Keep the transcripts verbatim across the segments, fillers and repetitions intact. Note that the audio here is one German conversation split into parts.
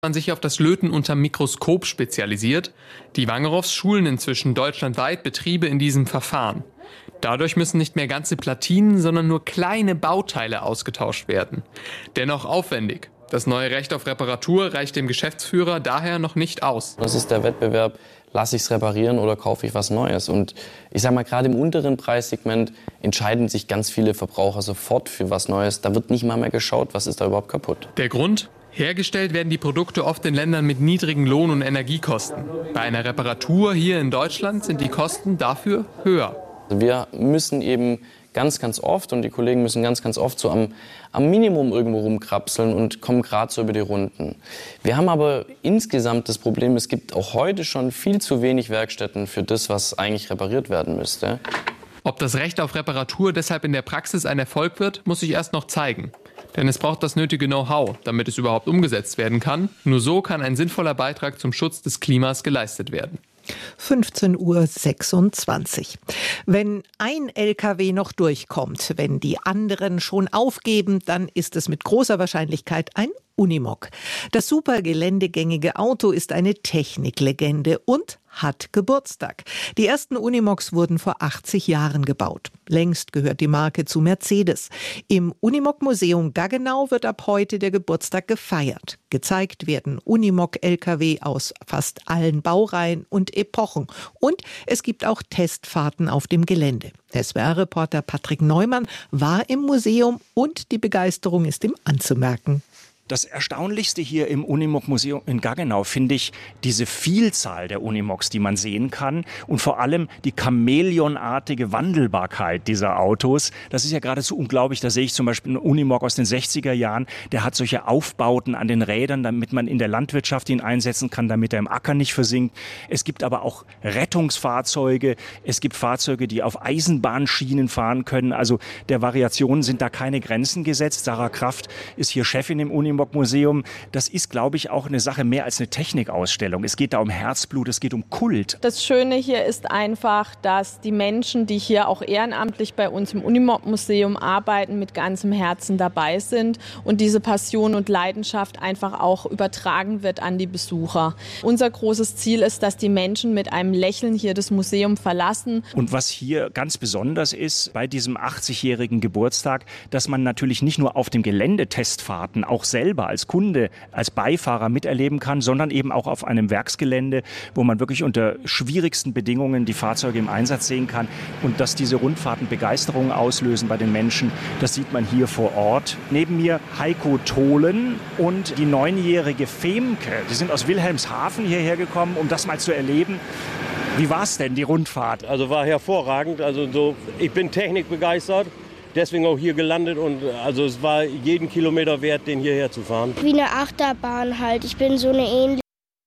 man sich auf das Löten unter Mikroskop spezialisiert. Die Wangerows schulen inzwischen deutschlandweit Betriebe in diesem Verfahren. Dadurch müssen nicht mehr ganze Platinen, sondern nur kleine Bauteile ausgetauscht werden. Dennoch aufwendig. Das neue Recht auf Reparatur reicht dem Geschäftsführer daher noch nicht aus. Das ist der Wettbewerb, lasse ich es reparieren oder kaufe ich was Neues? Und ich sage mal, gerade im unteren Preissegment entscheiden sich ganz viele Verbraucher sofort für was Neues. Da wird nicht mal mehr geschaut, was ist da überhaupt kaputt. Der Grund? Hergestellt werden die Produkte oft in Ländern mit niedrigen Lohn- und Energiekosten. Bei einer Reparatur hier in Deutschland sind die Kosten dafür höher. Wir müssen eben ganz, ganz oft, und die Kollegen müssen ganz, ganz oft so am, am Minimum irgendwo rumkrapseln und kommen gerade so über die Runden. Wir haben aber insgesamt das Problem, es gibt auch heute schon viel zu wenig Werkstätten für das, was eigentlich repariert werden müsste. Ob das Recht auf Reparatur deshalb in der Praxis ein Erfolg wird, muss sich erst noch zeigen. Denn es braucht das nötige Know-how, damit es überhaupt umgesetzt werden kann. Nur so kann ein sinnvoller Beitrag zum Schutz des Klimas geleistet werden. fünfzehn Uhr sechsundzwanzig. Wenn ein L K W noch durchkommt, wenn die anderen schon aufgeben, dann ist es mit großer Wahrscheinlichkeit ein Unimog. Das super geländegängige Auto ist eine Techniklegende und hat Geburtstag. Die ersten Unimogs wurden vor achtzig Jahren gebaut. Längst gehört die Marke zu Mercedes. Im Unimog-Museum Gaggenau wird ab heute der Geburtstag gefeiert. Gezeigt werden Unimog-L K W aus fast allen Baureihen und Epochen. Und es gibt auch Testfahrten auf dem Gelände. S W R-Reporter Patrick Neumann war im Museum und die Begeisterung ist ihm anzumerken. Das Erstaunlichste hier im Unimog-Museum in Gaggenau finde ich diese Vielzahl der Unimogs, die man sehen kann und vor allem die chamäleonartige Wandelbarkeit dieser Autos. Das ist ja geradezu unglaublich. Da sehe ich zum Beispiel einen Unimog aus den sechziger Jahren, der hat solche Aufbauten an den Rädern, damit man in der Landwirtschaft ihn einsetzen kann, damit er im Acker nicht versinkt. Es gibt aber auch Rettungsfahrzeuge, es gibt Fahrzeuge, die auf Eisenbahnschienen fahren können. Also der Variationen sind da keine Grenzen gesetzt. Sarah Kraft ist hier Chefin im Unimog Museum. Das ist, glaube ich, auch eine Sache mehr als eine Technikausstellung. Es geht da um Herzblut, es geht um Kult. Das Schöne hier ist einfach, dass die Menschen, die hier auch ehrenamtlich bei uns im Unimog-Museum arbeiten, mit ganzem Herzen dabei sind und diese Passion und Leidenschaft einfach auch übertragen wird an die Besucher. Unser großes Ziel ist, dass die Menschen mit einem Lächeln hier das Museum verlassen. Und was hier ganz besonders ist bei diesem achtzigjährigen Geburtstag, dass man natürlich nicht nur auf dem Gelände Testfahrten auch selber als Kunde, als Beifahrer miterleben kann, sondern eben auch auf einem Werksgelände, wo man wirklich unter schwierigsten Bedingungen die Fahrzeuge im Einsatz sehen kann. Und dass diese Rundfahrten Begeisterung auslösen bei den Menschen, das sieht man hier vor Ort. Neben mir Heiko Tholen und die neunjährige Femke. Die sind aus Wilhelmshaven hierher gekommen, um das mal zu erleben. Wie war es denn, die Rundfahrt? Also war hervorragend. Also so, ich bin technikbegeistert. Deswegen auch hier gelandet und also es war jeden Kilometer wert, den hierher zu fahren. Wie eine Achterbahn halt. Ich bin so eine ähnliche.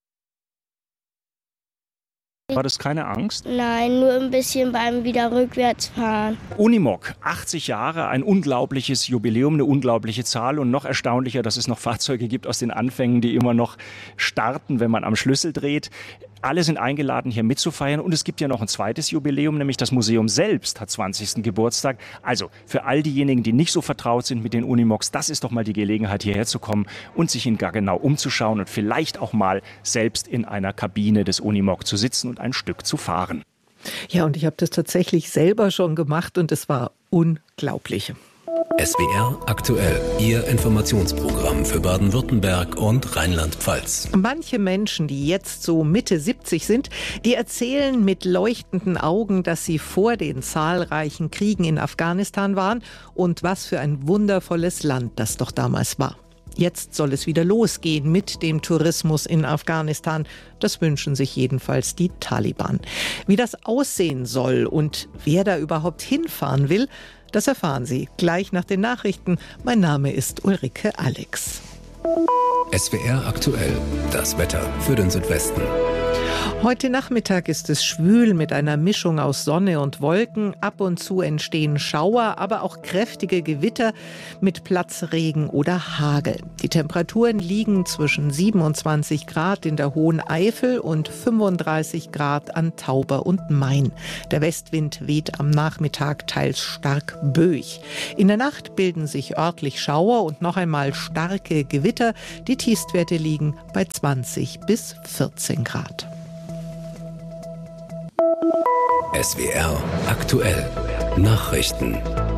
War das keine Angst? Nein, nur ein bisschen beim wieder rückwärts fahren. Unimog, achtzig Jahre, ein unglaubliches Jubiläum, eine unglaubliche Zahl und noch erstaunlicher, dass es noch Fahrzeuge gibt aus den Anfängen, die immer noch starten, wenn man am Schlüssel dreht. Alle sind eingeladen, hier mitzufeiern und es gibt ja noch ein zweites Jubiläum, nämlich das Museum selbst hat zwanzigsten Geburtstag. Also für all diejenigen, die nicht so vertraut sind mit den Unimogs, das ist doch mal die Gelegenheit, hierher zu kommen und sich in Gaggenau umzuschauen und vielleicht auch mal selbst in einer Kabine des Unimog zu sitzen und ein Stück zu fahren. Ja, und ich habe das tatsächlich selber schon gemacht und es war unglaublich. S W R aktuell, Ihr Informationsprogramm für Baden-Württemberg und Rheinland-Pfalz. Manche Menschen, die jetzt so Mitte siebzig sind, die erzählen mit leuchtenden Augen, dass sie vor den zahlreichen Kriegen in Afghanistan waren und was für ein wundervolles Land das doch damals war. Jetzt soll es wieder losgehen mit dem Tourismus in Afghanistan. Das wünschen sich jedenfalls die Taliban. Wie das aussehen soll und wer da überhaupt hinfahren will, das erfahren Sie gleich nach den Nachrichten. Mein Name ist Ulrike Alex. S W R aktuell, das Wetter für den Südwesten. Heute Nachmittag ist es schwül mit einer Mischung aus Sonne und Wolken. Ab und zu entstehen Schauer, aber auch kräftige Gewitter mit Platzregen oder Hagel. Die Temperaturen liegen zwischen siebenundzwanzig Grad in der Hohen Eifel und fünfunddreißig Grad an Tauber und Main. Der Westwind weht am Nachmittag teils stark böig. In der Nacht bilden sich örtlich Schauer und noch einmal starke Gewitter. Die Tiefstwerte liegen bei zwanzig bis vierzehn Grad. S W R aktuell Nachrichten.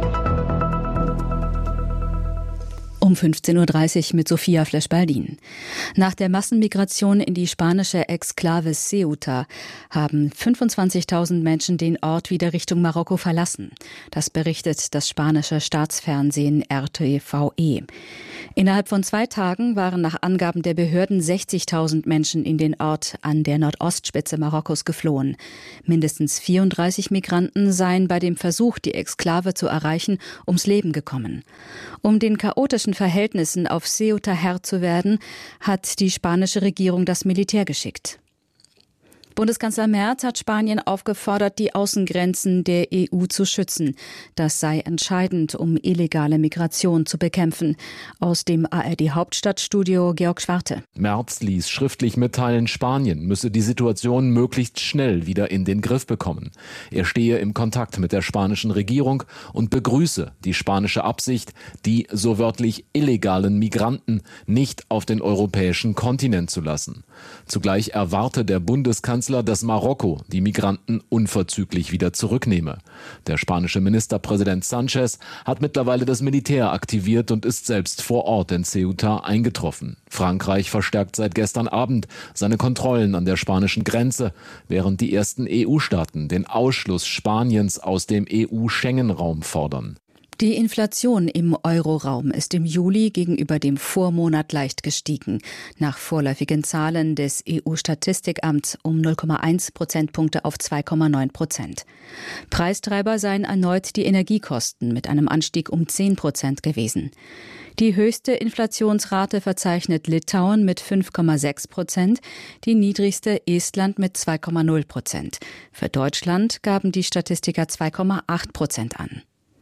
Um fünfzehn Uhr dreißig mit Sophia Flesch-Baldin. Nach der Massenmigration in die spanische Exklave Ceuta haben fünfundzwanzigtausend Menschen den Ort wieder Richtung Marokko verlassen. Das berichtet das spanische Staatsfernsehen R T V E. Innerhalb von zwei Tagen waren nach Angaben der Behörden sechzigtausend Menschen in den Ort an der Nordostspitze Marokkos geflohen. Mindestens vierunddreißig Migranten seien bei dem Versuch, die Exklave zu erreichen, ums Leben gekommen. Um den chaotischen Verhältnissen auf Ceuta Herr zu werden, hat die spanische Regierung das Militär geschickt. Bundeskanzler Merz hat Spanien aufgefordert, die Außengrenzen der E U zu schützen. Das sei entscheidend, um illegale Migration zu bekämpfen. Aus dem A R D-Hauptstadtstudio Georg Schwarte. Merz ließ schriftlich mitteilen, Spanien müsse die Situation möglichst schnell wieder in den Griff bekommen. Er stehe im Kontakt mit der spanischen Regierung und begrüße die spanische Absicht, die so wörtlich illegalen Migranten nicht auf den europäischen Kontinent zu lassen. Zugleich erwarte der Bundeskanzler, dass Marokko die Migranten unverzüglich wieder zurücknehme. Der spanische Ministerpräsident Sánchez hat mittlerweile das Militär aktiviert und ist selbst vor Ort in Ceuta eingetroffen. Frankreich verstärkt seit gestern Abend seine Kontrollen an der spanischen Grenze, während die ersten E U-Staaten den Ausschluss Spaniens aus dem E U-Schengen-Raum fordern. Die Inflation im Euroraum ist im Juli gegenüber dem Vormonat leicht gestiegen. Nach vorläufigen Zahlen des E U-Statistikamts um null Komma eins Prozentpunkte auf zwei Komma neun Prozent. Preistreiber seien erneut die Energiekosten mit einem Anstieg um zehn Prozent gewesen. Die höchste Inflationsrate verzeichnet Litauen mit fünf Komma sechs Prozent, die niedrigste Estland mit zwei Komma null Prozent. Für Deutschland gaben die Statistiker zwei Komma acht Prozent an.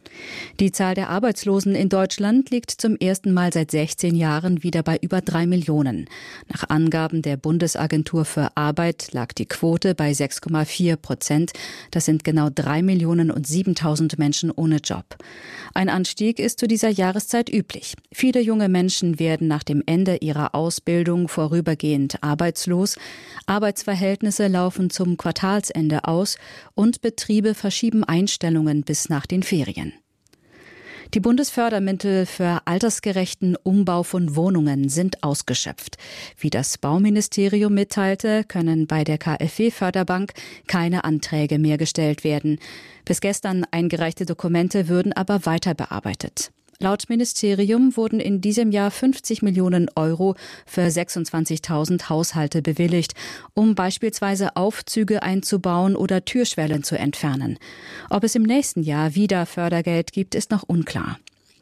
Die Zahl der Arbeitslosen in Deutschland liegt zum ersten Mal seit sechzehn Jahren wieder bei über drei Millionen. Nach Angaben der Bundesagentur für Arbeit lag die Quote bei sechs Komma vier Prozent. Das sind genau drei Millionen und siebentausend Menschen ohne Job. Ein Anstieg ist zu dieser Jahreszeit üblich. Viele junge Menschen werden nach dem Ende ihrer Ausbildung vorübergehend arbeitslos. Arbeitsverhältnisse laufen zum Quartalsende aus und Betriebe verschieben Einstellungen bis nach den Ferien. Die Bundesfördermittel für altersgerechten Umbau von Wohnungen sind ausgeschöpft. Wie das Bauministerium mitteilte, können bei der K f W-Förderbank keine Anträge mehr gestellt werden. Bis gestern eingereichte Dokumente würden aber weiter bearbeitet. Laut Ministerium wurden in diesem Jahr fünfzig Millionen Euro für sechsundzwanzigtausend Haushalte bewilligt, um beispielsweise Aufzüge einzubauen oder Türschwellen zu entfernen. Ob es im nächsten Jahr wieder Fördergeld gibt, ist noch unklar.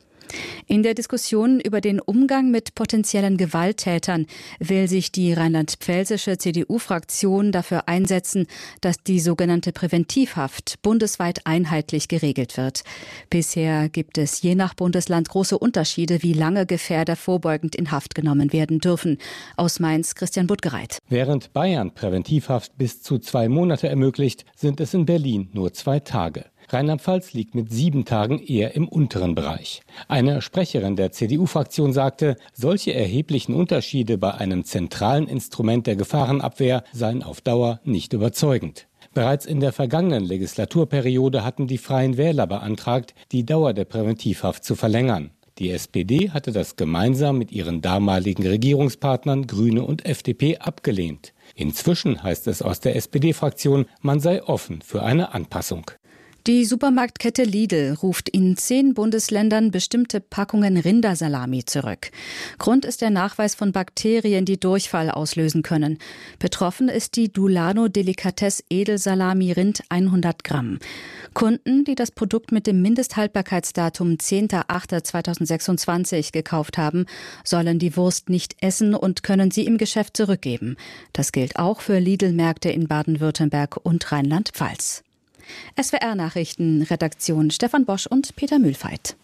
In der Diskussion über den Umgang mit potenziellen Gewalttätern will sich die rheinland-pfälzische C D U-Fraktion dafür einsetzen, dass die sogenannte Präventivhaft bundesweit einheitlich geregelt wird. Bisher gibt es je nach Bundesland große Unterschiede, wie lange Gefährder vorbeugend in Haft genommen werden dürfen. Aus Mainz Christian Buttgereit. Während Bayern Präventivhaft bis zu zwei Monate ermöglicht, sind es in Berlin nur zwei Tage. Rheinland-Pfalz liegt mit sieben Tagen eher im unteren Bereich. Eine Sprecherin der C D U-Fraktion sagte, solche erheblichen Unterschiede bei einem zentralen Instrument der Gefahrenabwehr seien auf Dauer nicht überzeugend. Bereits in der vergangenen Legislaturperiode hatten die Freien Wähler beantragt, die Dauer der Präventivhaft zu verlängern. Die S P D hatte das gemeinsam mit ihren damaligen Regierungspartnern Grüne und F D P abgelehnt. Inzwischen heißt es aus der S P D-Fraktion, man sei offen für eine Anpassung. Die Supermarktkette Lidl ruft in zehn Bundesländern bestimmte Packungen Rindersalami zurück. Grund ist der Nachweis von Bakterien, die Durchfall auslösen können. Betroffen ist die Dulano Delicatesse Edelsalami Rind hundert Gramm. Kunden, die das Produkt mit dem Mindesthaltbarkeitsdatum zehnter achter zweitausendsechsundzwanzig gekauft haben, sollen die Wurst nicht essen und können sie im Geschäft zurückgeben. Das gilt auch für Lidl-Märkte in Baden-Württemberg und Rheinland-Pfalz. S W R-Nachrichten, Redaktion Stefan Bosch und Peter Mühlfeit.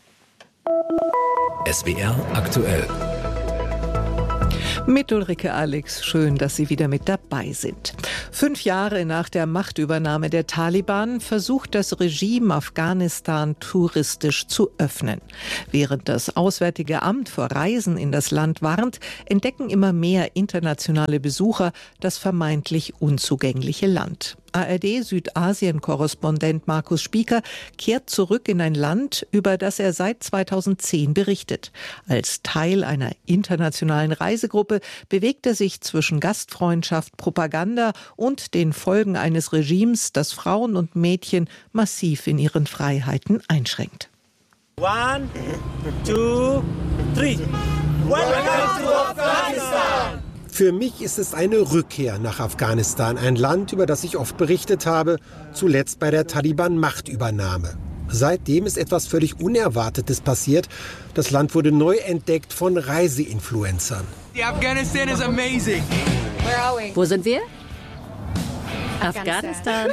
S W R aktuell. Mit Ulrike Alex, schön, dass Sie wieder mit dabei sind. Fünf Jahre nach der Machtübernahme der Taliban versucht das Regime Afghanistan touristisch zu öffnen. Während das Auswärtige Amt vor Reisen in das Land warnt, entdecken immer mehr internationale Besucher das vermeintlich unzugängliche Land. A R D-Südasien-Korrespondent Markus Spieker kehrt zurück in ein Land, über das er seit zweitausendzehn berichtet. Als Teil einer internationalen Reisegruppe bewegt er sich zwischen Gastfreundschaft, Propaganda und den Folgen eines Regimes, das Frauen und Mädchen massiv in ihren Freiheiten einschränkt. One, two, three. Welcome to Afghanistan! Für mich ist es eine Rückkehr nach Afghanistan, ein Land, über das ich oft berichtet habe, zuletzt bei der Taliban-Machtübernahme. Seitdem ist etwas völlig Unerwartetes passiert. Das Land wurde neu entdeckt von Reiseinfluencern. Afghanistan is amazing. Wo sind wir? Afghanistan.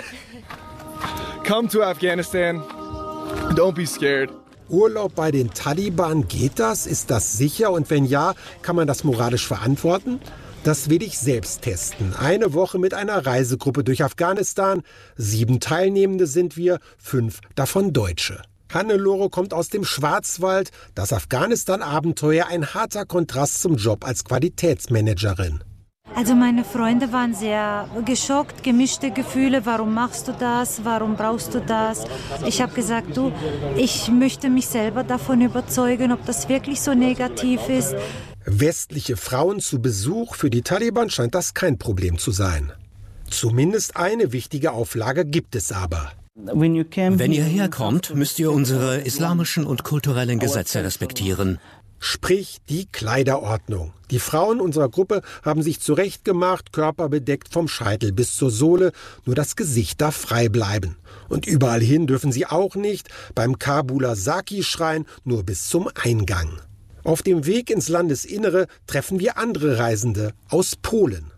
Come to Afghanistan. Don't be scared. Urlaub bei den Taliban, geht das? Ist das sicher? Und wenn ja, kann man das moralisch verantworten? Das will ich selbst testen. Eine Woche mit einer Reisegruppe durch Afghanistan. Sieben Teilnehmende sind wir, fünf davon Deutsche. Hannelore kommt aus dem Schwarzwald. Das Afghanistan-Abenteuer ein harter Kontrast zum Job als Qualitätsmanagerin. Also meine Freunde waren sehr geschockt, gemischte Gefühle. Warum machst du das? Warum brauchst du das? Ich habe gesagt, du, ich möchte mich selber davon überzeugen, ob das wirklich so negativ ist. Westliche Frauen zu Besuch, für die Taliban scheint das kein Problem zu sein. Zumindest eine wichtige Auflage gibt es aber. Wenn ihr herkommt, müsst ihr unsere islamischen und kulturellen Gesetze respektieren. Sprich die Kleiderordnung. Die Frauen unserer Gruppe haben sich zurechtgemacht, Körper bedeckt vom Scheitel bis zur Sohle, nur das Gesicht darf frei bleiben. Und überall hin dürfen sie auch nicht, beim Kabuler Saki-Schrein nur bis zum Eingang. Auf dem Weg ins Landesinnere treffen wir andere Reisende aus Polen.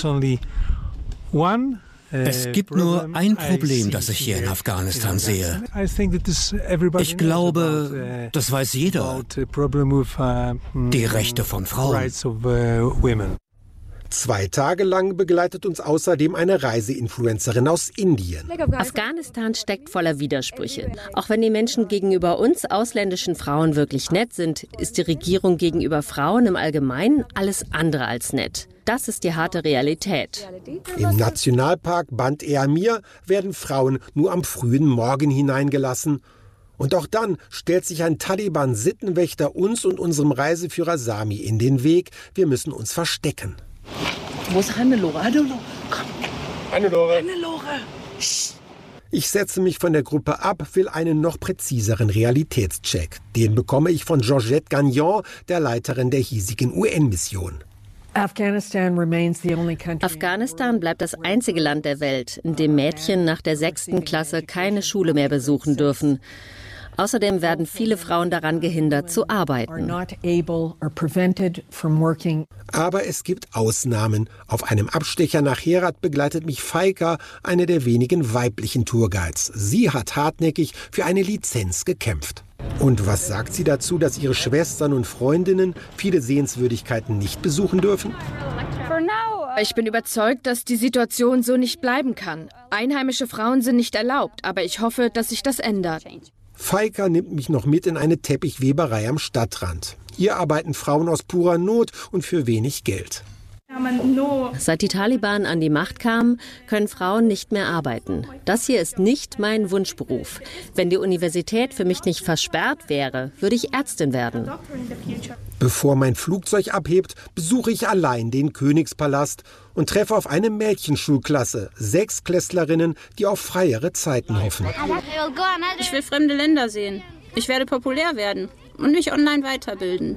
Es gibt nur ein Problem, das ich hier in Afghanistan sehe. Ich glaube, das weiß jeder. Die Rechte von Frauen. Zwei Tage lang begleitet uns außerdem eine Reiseinfluencerin aus Indien. Afghanistan steckt voller Widersprüche. Auch wenn die Menschen gegenüber uns ausländischen Frauen wirklich nett sind, ist die Regierung gegenüber Frauen im Allgemeinen alles andere als nett. Das ist die harte Realität. Im Nationalpark Band e Amir werden Frauen nur am frühen Morgen hineingelassen. Und auch dann stellt sich ein Taliban-Sittenwächter uns und unserem Reiseführer Sami in den Weg. Wir müssen uns verstecken. Wo ist Hannelore? Hannelore, komm. Hannelore. Hannelore. Ich setze mich von der Gruppe ab, will einen noch präziseren Realitätscheck. Den bekomme ich von Georgette Gagnon, der Leiterin der hiesigen U N-Mission. Afghanistan bleibt das einzige Land der Welt, in dem Mädchen nach der sechsten Klasse keine Schule mehr besuchen dürfen. Außerdem werden viele Frauen daran gehindert, zu arbeiten. Aber es gibt Ausnahmen. Auf einem Abstecher nach Herat begleitet mich Faika, eine der wenigen weiblichen Tourguides. Sie hat hartnäckig für eine Lizenz gekämpft. Und was sagt sie dazu, dass ihre Schwestern und Freundinnen viele Sehenswürdigkeiten nicht besuchen dürfen? Ich bin überzeugt, dass die Situation so nicht bleiben kann. Einheimische Frauen sind nicht erlaubt, aber ich hoffe, dass sich das ändert. Faika nimmt mich noch mit in eine Teppichweberei am Stadtrand. Hier arbeiten Frauen aus purer Not und für wenig Geld. Seit die Taliban an die Macht kamen, können Frauen nicht mehr arbeiten. Das hier ist nicht mein Wunschberuf. Wenn die Universität für mich nicht versperrt wäre, würde ich Ärztin werden. Bevor mein Flugzeug abhebt, besuche ich allein den Königspalast und treffe auf eine Mädchenschulklasse, sechs Klässlerinnen, die auf freiere Zeiten hoffen. Ich will fremde Länder sehen. Ich werde populär werden und mich online weiterbilden.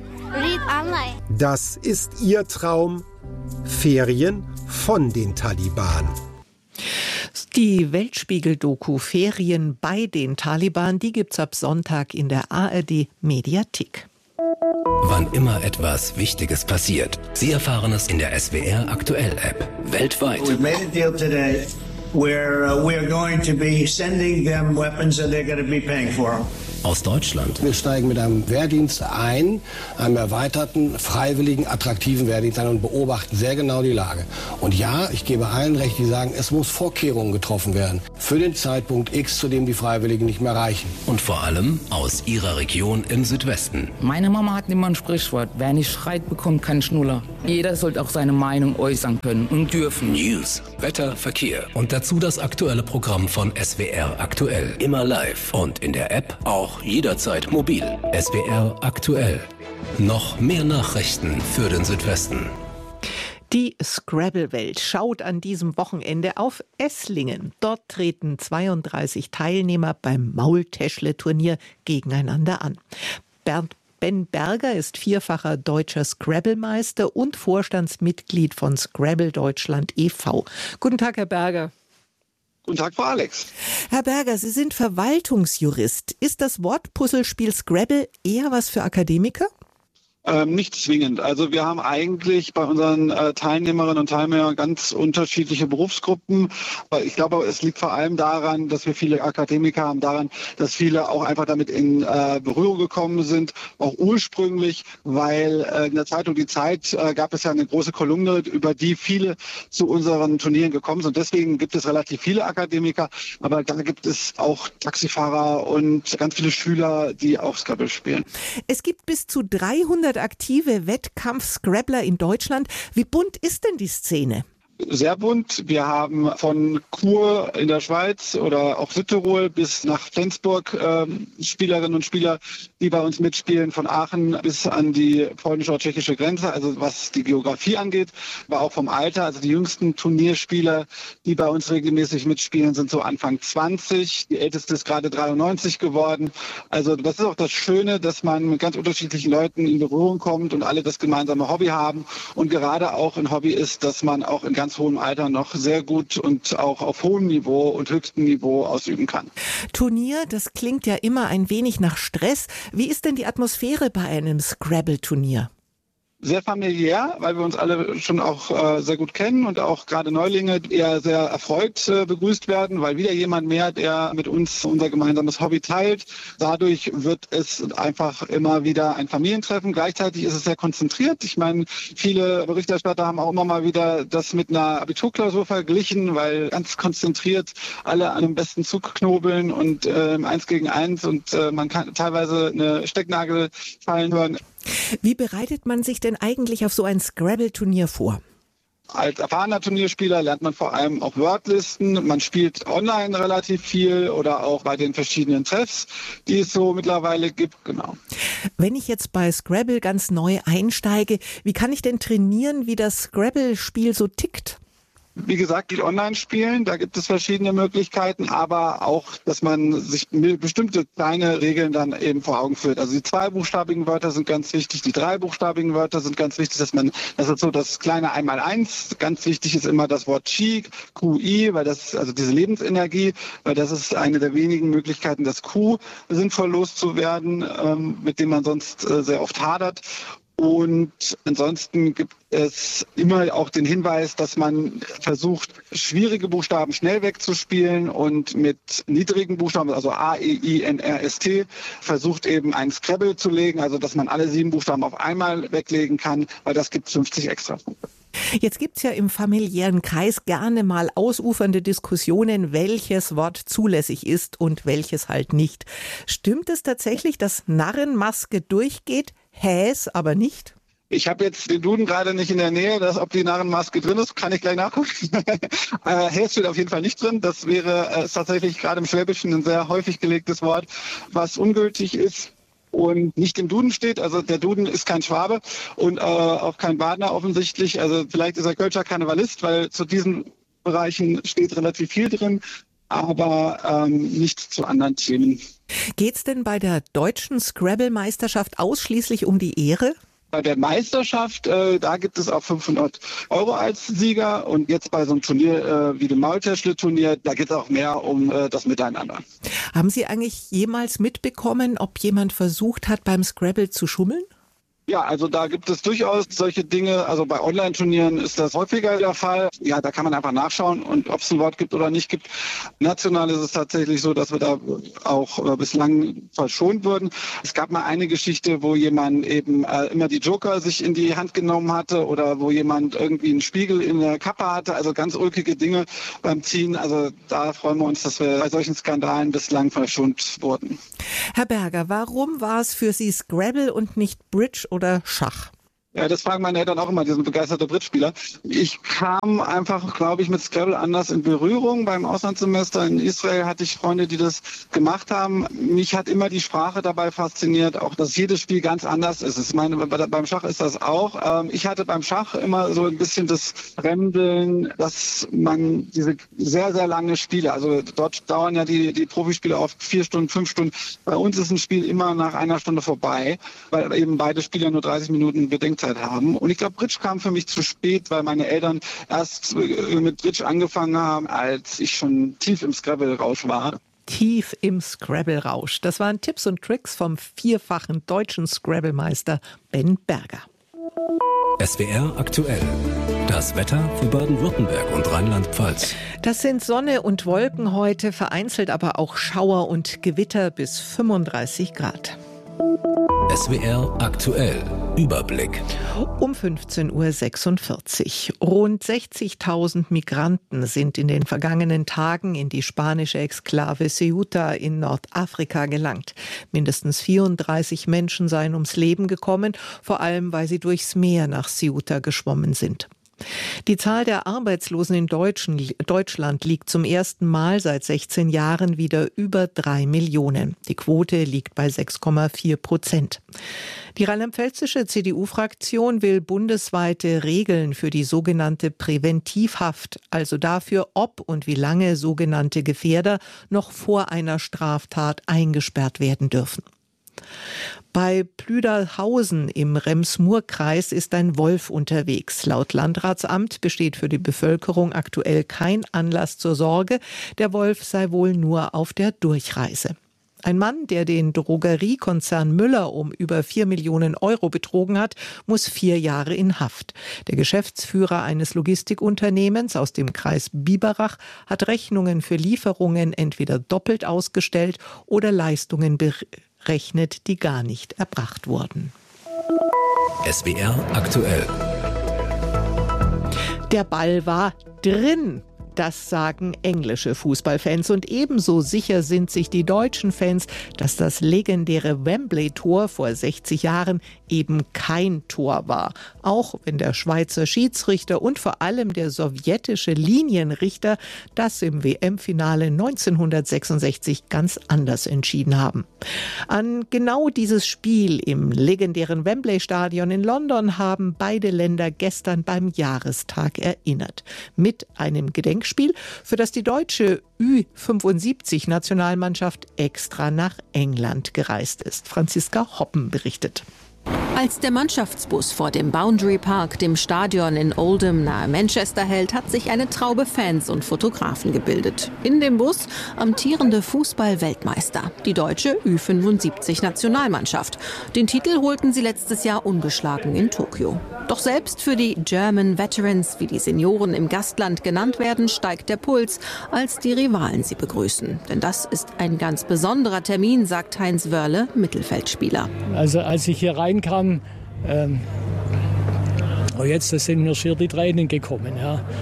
Das ist ihr Traum. Ferien von den Taliban. Die Weltspiegel-Doku Ferien bei den Taliban, die gibt's ab Sonntag in der A R D-Mediathek. Wann immer etwas Wichtiges passiert, Sie erfahren es in der S W R Aktuell-App. Weltweit. We've made a deal today where uh, we are going to be sending them weapons and they're going to be paying for them. Aus Deutschland. Wir steigen mit einem Wehrdienst ein, einem erweiterten, freiwilligen, attraktiven Wehrdienst ein und beobachten sehr genau die Lage. Und ja, ich gebe allen recht, die sagen, es muss Vorkehrungen getroffen werden für den Zeitpunkt X, zu dem die Freiwilligen nicht mehr reichen. Und vor allem aus Ihrer Region im Südwesten. Meine Mama hat immer ein Sprichwort, wer nicht schreit, bekommt keinen Schnuller. Jeder sollte auch seine Meinung äußern können und dürfen. News, Wetter, Verkehr und dazu das aktuelle Programm von S W R Aktuell. Immer live und in der App auch jederzeit mobil. S W R Aktuell. Noch mehr Nachrichten für den Südwesten. Die Scrabble-Welt schaut an diesem Wochenende auf Esslingen. Dort treten zweiunddreißig Teilnehmer beim Maultäschle-Turnier gegeneinander an. Bernd Ben Berger ist vierfacher deutscher Scrabble-Meister und Vorstandsmitglied von Scrabble Deutschland e V Guten Tag, Herr Berger. Guten Tag, Frau Alex. Herr Berger, Sie sind Verwaltungsjurist. Ist das Wortpuzzlespiel Scrabble eher was für Akademiker? Ähm, nicht zwingend. Also wir haben eigentlich bei unseren äh, Teilnehmerinnen und Teilnehmern ganz unterschiedliche Berufsgruppen. Ich glaube, es liegt vor allem daran, dass wir viele Akademiker haben, daran, dass viele auch einfach damit in äh, Berührung gekommen sind, auch ursprünglich, weil äh, in der Zeitung Die Zeit äh, gab es ja eine große Kolumne, über die viele zu unseren Turnieren gekommen sind. Und deswegen gibt es relativ viele Akademiker, aber da gibt es auch Taxifahrer und ganz viele Schüler, die auch Scrabble spielen. Es gibt bis zu dreihundert aktive Wettkampf-Scrabbler in Deutschland. Wie bunt ist denn die Szene? Sehr bunt. Wir haben von Chur in der Schweiz oder auch Südtirol bis nach Flensburg äh, Spielerinnen und Spieler, die bei uns mitspielen, von Aachen bis an die polnische oder tschechische Grenze, also was die Geografie angeht, aber auch vom Alter. Also die jüngsten Turnierspieler, die bei uns regelmäßig mitspielen, sind so Anfang zwanzig. Die älteste ist gerade dreiundneunzig geworden. Also das ist auch das Schöne, dass man mit ganz unterschiedlichen Leuten in Berührung kommt und alle das gemeinsame Hobby haben. Und gerade auch ein Hobby ist, dass man auch in ganz ganz hohem Alter noch sehr gut und auch auf hohem Niveau und höchstem Niveau ausüben kann. Turnier, das klingt ja immer ein wenig nach Stress. Wie ist denn die Atmosphäre bei einem Scrabble-Turnier? Sehr familiär, weil wir uns alle schon auch äh, sehr gut kennen und auch gerade Neulinge eher sehr erfreut äh, begrüßt werden, weil wieder jemand mehr, der mit uns unser gemeinsames Hobby teilt. Dadurch wird es einfach immer wieder ein Familientreffen. Gleichzeitig ist es sehr konzentriert. Ich meine, viele Berichterstatter haben auch immer mal wieder das mit einer Abiturklausur verglichen, weil ganz konzentriert alle an dem besten Zug knobeln und äh, eins gegen eins und äh, man kann teilweise eine Stecknadel fallen hören. Wie bereitet man sich denn eigentlich auf so ein Scrabble-Turnier vor? Als erfahrener Turnierspieler lernt man vor allem auch Wordlisten. Man spielt online relativ viel oder auch bei den verschiedenen Treffs, die es so mittlerweile gibt. Genau. Wenn ich jetzt bei Scrabble ganz neu einsteige, wie kann ich denn trainieren, wie das Scrabble-Spiel so tickt? Wie gesagt, die online spielen, da gibt es verschiedene Möglichkeiten, aber auch, dass man sich bestimmte kleine Regeln dann eben vor Augen führt. Also die zweibuchstabigen Wörter sind ganz wichtig, die dreibuchstabigen Wörter sind ganz wichtig, dass man, das ist so das kleine Einmaleins. Ganz wichtig ist immer das Wort Qi, Q I, weil das, also diese Lebensenergie, weil das ist eine der wenigen Möglichkeiten, das Q sinnvoll loszuwerden, ähm, mit dem man sonst äh, sehr oft hadert. Und ansonsten gibt es immer auch den Hinweis, dass man versucht, schwierige Buchstaben schnell wegzuspielen und mit niedrigen Buchstaben, also A, E, I, N, R, S, T, versucht eben ein Scrabble zu legen, also dass man alle sieben Buchstaben auf einmal weglegen kann, weil das gibt fünfzig extra Punkte. Jetzt gibt's ja im familiären Kreis gerne mal ausufernde Diskussionen, welches Wort zulässig ist und welches halt nicht. Stimmt es tatsächlich, dass Narrenmaske durchgeht, Häs aber nicht? Ich habe jetzt den Duden gerade nicht in der Nähe, dass, ob die Narrenmaske drin ist, kann ich gleich nachgucken. äh, Häs steht auf jeden Fall nicht drin. Das wäre äh, tatsächlich gerade im Schwäbischen ein sehr häufig gelegtes Wort, was ungültig ist. und nicht im Duden steht. Also der Duden ist kein Schwabe und äh, auch kein Badener offensichtlich. Also vielleicht ist er Kölscher Karnevalist, weil zu diesen Bereichen steht relativ viel drin, aber ähm, nicht zu anderen Themen. Geht's denn bei der deutschen Scrabble-Meisterschaft ausschließlich um die Ehre? Bei der Meisterschaft, äh, da gibt es auch fünfhundert Euro als Sieger. Und jetzt bei so einem Turnier äh, wie dem Maultäschle-Turnier, da geht es auch mehr um äh, das Miteinander. Haben Sie eigentlich jemals mitbekommen, ob jemand versucht hat, beim Scrabble zu schummeln? Ja, also da gibt es durchaus solche Dinge. Also bei Online-Turnieren ist das häufiger der Fall. Ja, da kann man einfach nachschauen und ob es ein Wort gibt oder nicht gibt. National ist es tatsächlich so, dass wir da auch äh, bislang verschont wurden. Es gab mal eine Geschichte, wo jemand eben äh, immer die Joker sich in die Hand genommen hatte oder wo jemand irgendwie einen Spiegel in der Kappe hatte. Also ganz ulkige Dinge beim Ziehen. Also da freuen wir uns, dass wir bei solchen Skandalen bislang verschont wurden. Herr Berger, warum war es für Sie Scrabble und nicht Bridge oder Schach? Ja, das fragen meine Eltern auch immer, die sind begeisterte Bridge-Spieler. Ich kam einfach, glaube ich, mit Scrabble anders in Berührung. Beim Auslandssemester in Israel hatte ich Freunde, die das gemacht haben. Mich hat immer die Sprache dabei fasziniert, auch dass jedes Spiel ganz anders ist. Ich meine, beim Schach ist das auch. Ich hatte beim Schach immer so ein bisschen das Fremdeln, dass man diese sehr, sehr lange Spiele, also dort dauern ja die, die Profispiele oft vier Stunden, fünf Stunden. Bei uns ist ein Spiel immer nach einer Stunde vorbei, weil eben beide Spieler nur dreißig Minuten Bedenkzeit haben. Und ich glaube, Bridge kam für mich zu spät, weil meine Eltern erst mit Bridge angefangen haben, als ich schon tief im Scrabble-Rausch war. Tief im Scrabble-Rausch. Das waren Tipps und Tricks vom vierfachen deutschen Scrabble-Meister Ben Berger. S W R aktuell. Das Wetter für Baden-Württemberg und Rheinland-Pfalz. Das sind Sonne und Wolken heute, vereinzelt aber auch Schauer und Gewitter bis fünfunddreißig Grad. S W R aktuell. Überblick. Um fünfzehn Uhr sechsundvierzig. Rund sechzigtausend Migranten sind in den vergangenen Tagen in die spanische Exklave Ceuta in Nordafrika gelangt. Mindestens vierunddreißig Menschen seien ums Leben gekommen, vor allem weil sie durchs Meer nach Ceuta geschwommen sind. Die Zahl der Arbeitslosen in Deutschland liegt zum ersten Mal seit sechzehn Jahren wieder über drei Millionen. Die Quote liegt bei sechs Komma vier Prozent. Die rheinland-pfälzische C D U-Fraktion will bundesweite Regeln für die sogenannte Präventivhaft, also dafür, ob und wie lange sogenannte Gefährder noch vor einer Straftat eingesperrt werden dürfen. Bei Plüderhausen im Rems-Murr-Kreis ist ein Wolf unterwegs. Laut Landratsamt besteht für die Bevölkerung aktuell kein Anlass zur Sorge. Der Wolf sei wohl nur auf der Durchreise. Ein Mann, der den Drogeriekonzern Müller um über vier Millionen Euro betrogen hat, muss vier Jahre in Haft. Der Geschäftsführer eines Logistikunternehmens aus dem Kreis Biberach hat Rechnungen für Lieferungen entweder doppelt ausgestellt oder Leistungen berechnet, die gar nicht erbracht wurden. S W R aktuell. Der Ball war drin. Das sagen englische Fußballfans und ebenso sicher sind sich die deutschen Fans, dass das legendäre Wembley-Tor vor sechzig Jahren eben kein Tor war. Auch wenn der Schweizer Schiedsrichter und vor allem der sowjetische Linienrichter das im W M-Finale neunzehnhundertsechsundsechzig ganz anders entschieden haben. An genau dieses Spiel im legendären Wembley-Stadion in London haben beide Länder gestern beim Jahrestag erinnert. Mit einem Gedenkspiel, für das die deutsche Ü fünfundsiebzig-Nationalmannschaft extra nach England gereist ist. Franziska Hoppen berichtet. Als der Mannschaftsbus vor dem Boundary Park, dem Stadion in Oldham nahe Manchester hält, hat sich eine Traube Fans und Fotografen gebildet. In dem Bus amtierende Fußball-Weltmeister, die deutsche Ü fünfundsiebzig-Nationalmannschaft. Den Titel holten sie letztes Jahr ungeschlagen in Tokio. Doch selbst für die German Veterans, wie die Senioren im Gastland genannt werden, steigt der Puls, als die Rivalen sie begrüßen. Denn das ist ein ganz besonderer Termin, sagt Heinz Wörle, Mittelfeldspieler. Also als ich hier reinkam, ähm, oh jetzt sind mir schier die Tränen gekommen. Ja.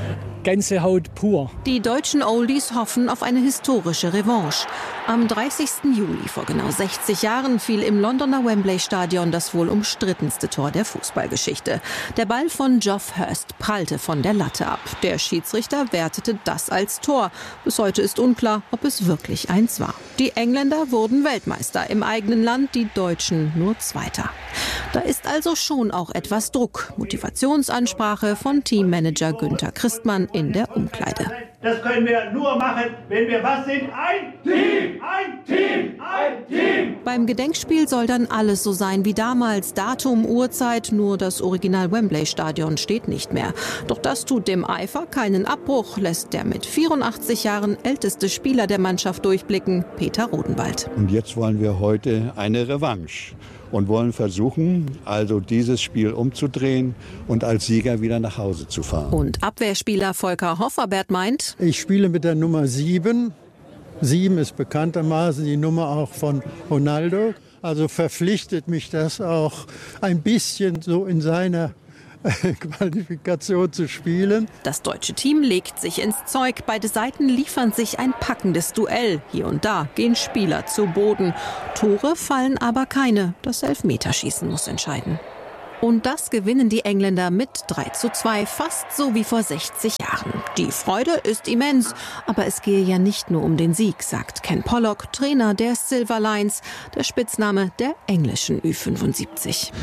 Gänsehaut pur. Die deutschen Oldies hoffen auf eine historische Revanche. Am dreißigsten Juli vor genau sechzig Jahren fiel im Londoner Wembley-Stadion das wohl umstrittenste Tor der Fußballgeschichte. Der Ball von Geoff Hurst prallte von der Latte ab. Der Schiedsrichter wertete das als Tor. Bis heute ist unklar, ob es wirklich eins war. Die Engländer wurden Weltmeister im eigenen Land, die Deutschen nur Zweiter. Da ist also schon auch etwas Druck. Motivationsansprache von Teammanager Günther Christmann in der Umkleide. Das können wir nur machen, wenn wir was sind? Ein Team! Ein Team! Ein Team! Beim Gedenkspiel soll dann alles so sein wie damals. Datum, Uhrzeit, nur das Original Wembley-Stadion steht nicht mehr. Doch das tut dem Eifer keinen Abbruch, lässt der mit vierundachtzig Jahren älteste Spieler der Mannschaft durchblicken, Peter Rodenwald. Und jetzt wollen wir heute eine Revanche. Und wollen versuchen, also dieses Spiel umzudrehen und als Sieger wieder nach Hause zu fahren. Und Abwehrspieler Volker Hofferbert meint: Ich spiele mit der Nummer sieben. sieben ist bekanntermaßen die Nummer auch von Ronaldo. Also verpflichtet mich das auch ein bisschen so in seiner Qualifikation zu spielen. Das deutsche Team legt sich ins Zeug. Beide Seiten liefern sich ein packendes Duell. Hier und da gehen Spieler zu Boden. Tore fallen aber keine. Das Elfmeterschießen muss entscheiden. Und das gewinnen die Engländer mit drei zu zwei, fast so wie vor sechzig Jahren. Die Freude ist immens, aber es gehe ja nicht nur um den Sieg, sagt Ken Pollock, Trainer der Silver Lions, der Spitzname der englischen Ü fünfundsiebzig.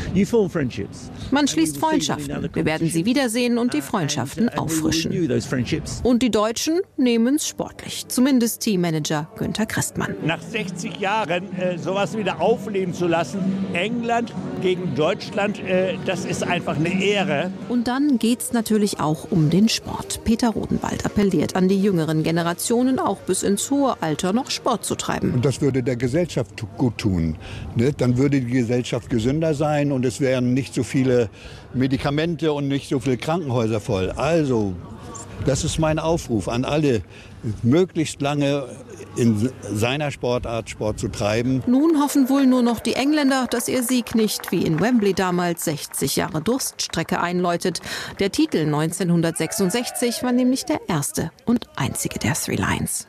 Man schließt Freundschaften. Wir werden sie wiedersehen und die Freundschaften auffrischen. Und die Deutschen nehmen es sportlich, zumindest Teammanager Günther Christmann. Nach sechzig Jahren äh, sowas wieder aufleben zu lassen, England gegen Deutschland, äh, das ist einfach eine Ehre. Und dann geht's natürlich auch um den Sport. Peter Rodenwald appelliert an die jüngeren Generationen, auch bis ins hohe Alter noch Sport zu treiben. Und das würde der Gesellschaft gut tun. Ne? Dann würde die Gesellschaft gesünder sein und es wären nicht so viele Medikamente und nicht so viele Krankenhäuser voll. Also, das ist mein Aufruf an alle, möglichst lange in seiner Sportart Sport zu treiben. Nun hoffen wohl nur noch die Engländer, dass ihr Sieg nicht wie in Wembley damals sechzig Jahre Durststrecke einläutet. Der Titel neunzehnhundertsechsundsechzig war nämlich der erste und einzige der Three Lions.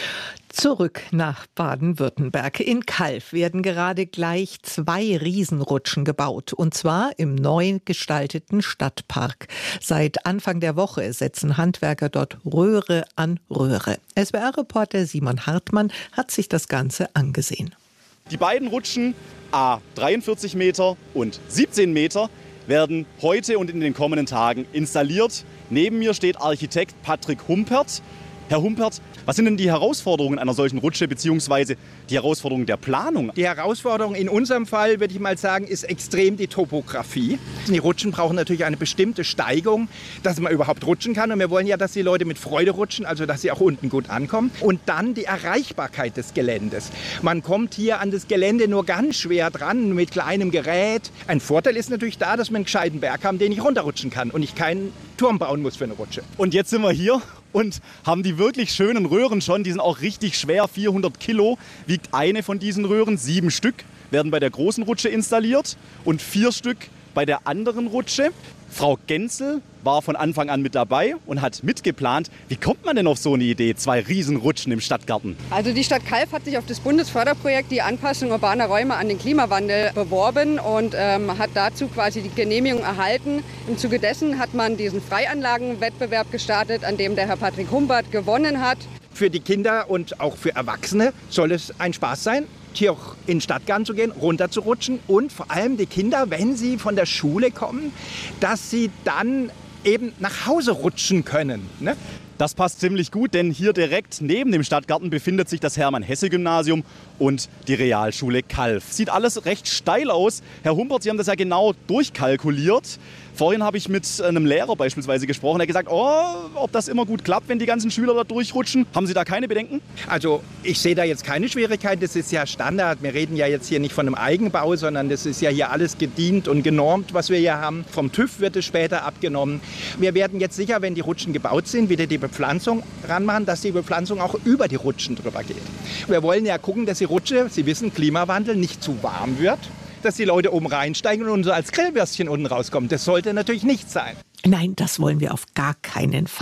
Zurück nach Baden-Württemberg. In Calw werden gerade gleich zwei Riesenrutschen gebaut. Und zwar im neu gestalteten Stadtpark. Seit Anfang der Woche setzen Handwerker dort Röhre an Röhre. S W R-Reporter Simon Hartmann hat sich das Ganze angesehen. Die beiden Rutschen, a dreiundvierzig Meter und siebzehn Meter, werden heute und in den kommenden Tagen installiert. Neben mir steht Architekt Patrick Humpert. Herr Humpert, was sind denn die Herausforderungen einer solchen Rutsche bzw. die Herausforderungen der Planung? Die Herausforderung in unserem Fall, würde ich mal sagen, ist extrem die Topografie. Die Rutschen brauchen natürlich eine bestimmte Steigung, dass man überhaupt rutschen kann. Und wir wollen ja, dass die Leute mit Freude rutschen, also dass sie auch unten gut ankommen. Und dann die Erreichbarkeit des Geländes. Man kommt hier an das Gelände nur ganz schwer dran mit kleinem Gerät. Ein Vorteil ist natürlich da, dass wir einen gescheiten Berg haben, den ich runterrutschen kann und ich keinen Turm bauen muss für eine Rutsche. Und jetzt sind wir hier und haben die wirklich schönen Röhren schon. Die sind auch richtig schwer, vierhundert Kilo wiegt eine von diesen Röhren. Sieben Stück werden bei der großen Rutsche installiert und vier Stück bei der anderen Rutsche. Frau Genzel war von Anfang an mit dabei und hat mitgeplant. Wie kommt man denn auf so eine Idee, zwei Riesenrutschen im Stadtgarten? Also die Stadt Calw hat sich auf das Bundesförderprojekt die Anpassung urbaner Räume an den Klimawandel beworben und ähm, hat dazu quasi die Genehmigung erhalten. Im Zuge dessen hat man diesen Freianlagenwettbewerb gestartet, an dem der Herr Patrick Humpert gewonnen hat. Für die Kinder und auch für Erwachsene soll es ein Spaß sein, hier auch in den Stadtgarten zu gehen, runter zu rutschen und vor allem die Kinder, wenn sie von der Schule kommen, dass sie dann eben nach Hause rutschen können. Ne? Das passt ziemlich gut, denn hier direkt neben dem Stadtgarten befindet sich das Hermann-Hesse-Gymnasium und die Realschule Calw. Sieht alles recht steil aus. Herr Humpert, Sie haben das ja genau durchkalkuliert. Vorhin habe ich mit einem Lehrer beispielsweise gesprochen, der hat gesagt, oh, ob das immer gut klappt, wenn die ganzen Schüler da durchrutschen. Haben Sie da keine Bedenken? Also ich sehe da jetzt keine Schwierigkeit, das ist ja Standard. Wir reden ja jetzt hier nicht von einem Eigenbau, sondern das ist ja hier alles gedient und genormt, was wir hier haben. Vom TÜV wird es später abgenommen. Wir werden jetzt sicher, wenn die Rutschen gebaut sind, wieder die Bepflanzung ranmachen, dass die Bepflanzung auch über die Rutschen drüber geht. Wir wollen ja gucken, dass die Rutsche, Sie wissen, Klimawandel, nicht zu warm wird, dass die Leute oben reinsteigen und so als Grillwürstchen unten rauskommen. Das sollte natürlich nicht sein. Nein, das wollen wir auf gar keinen Fall.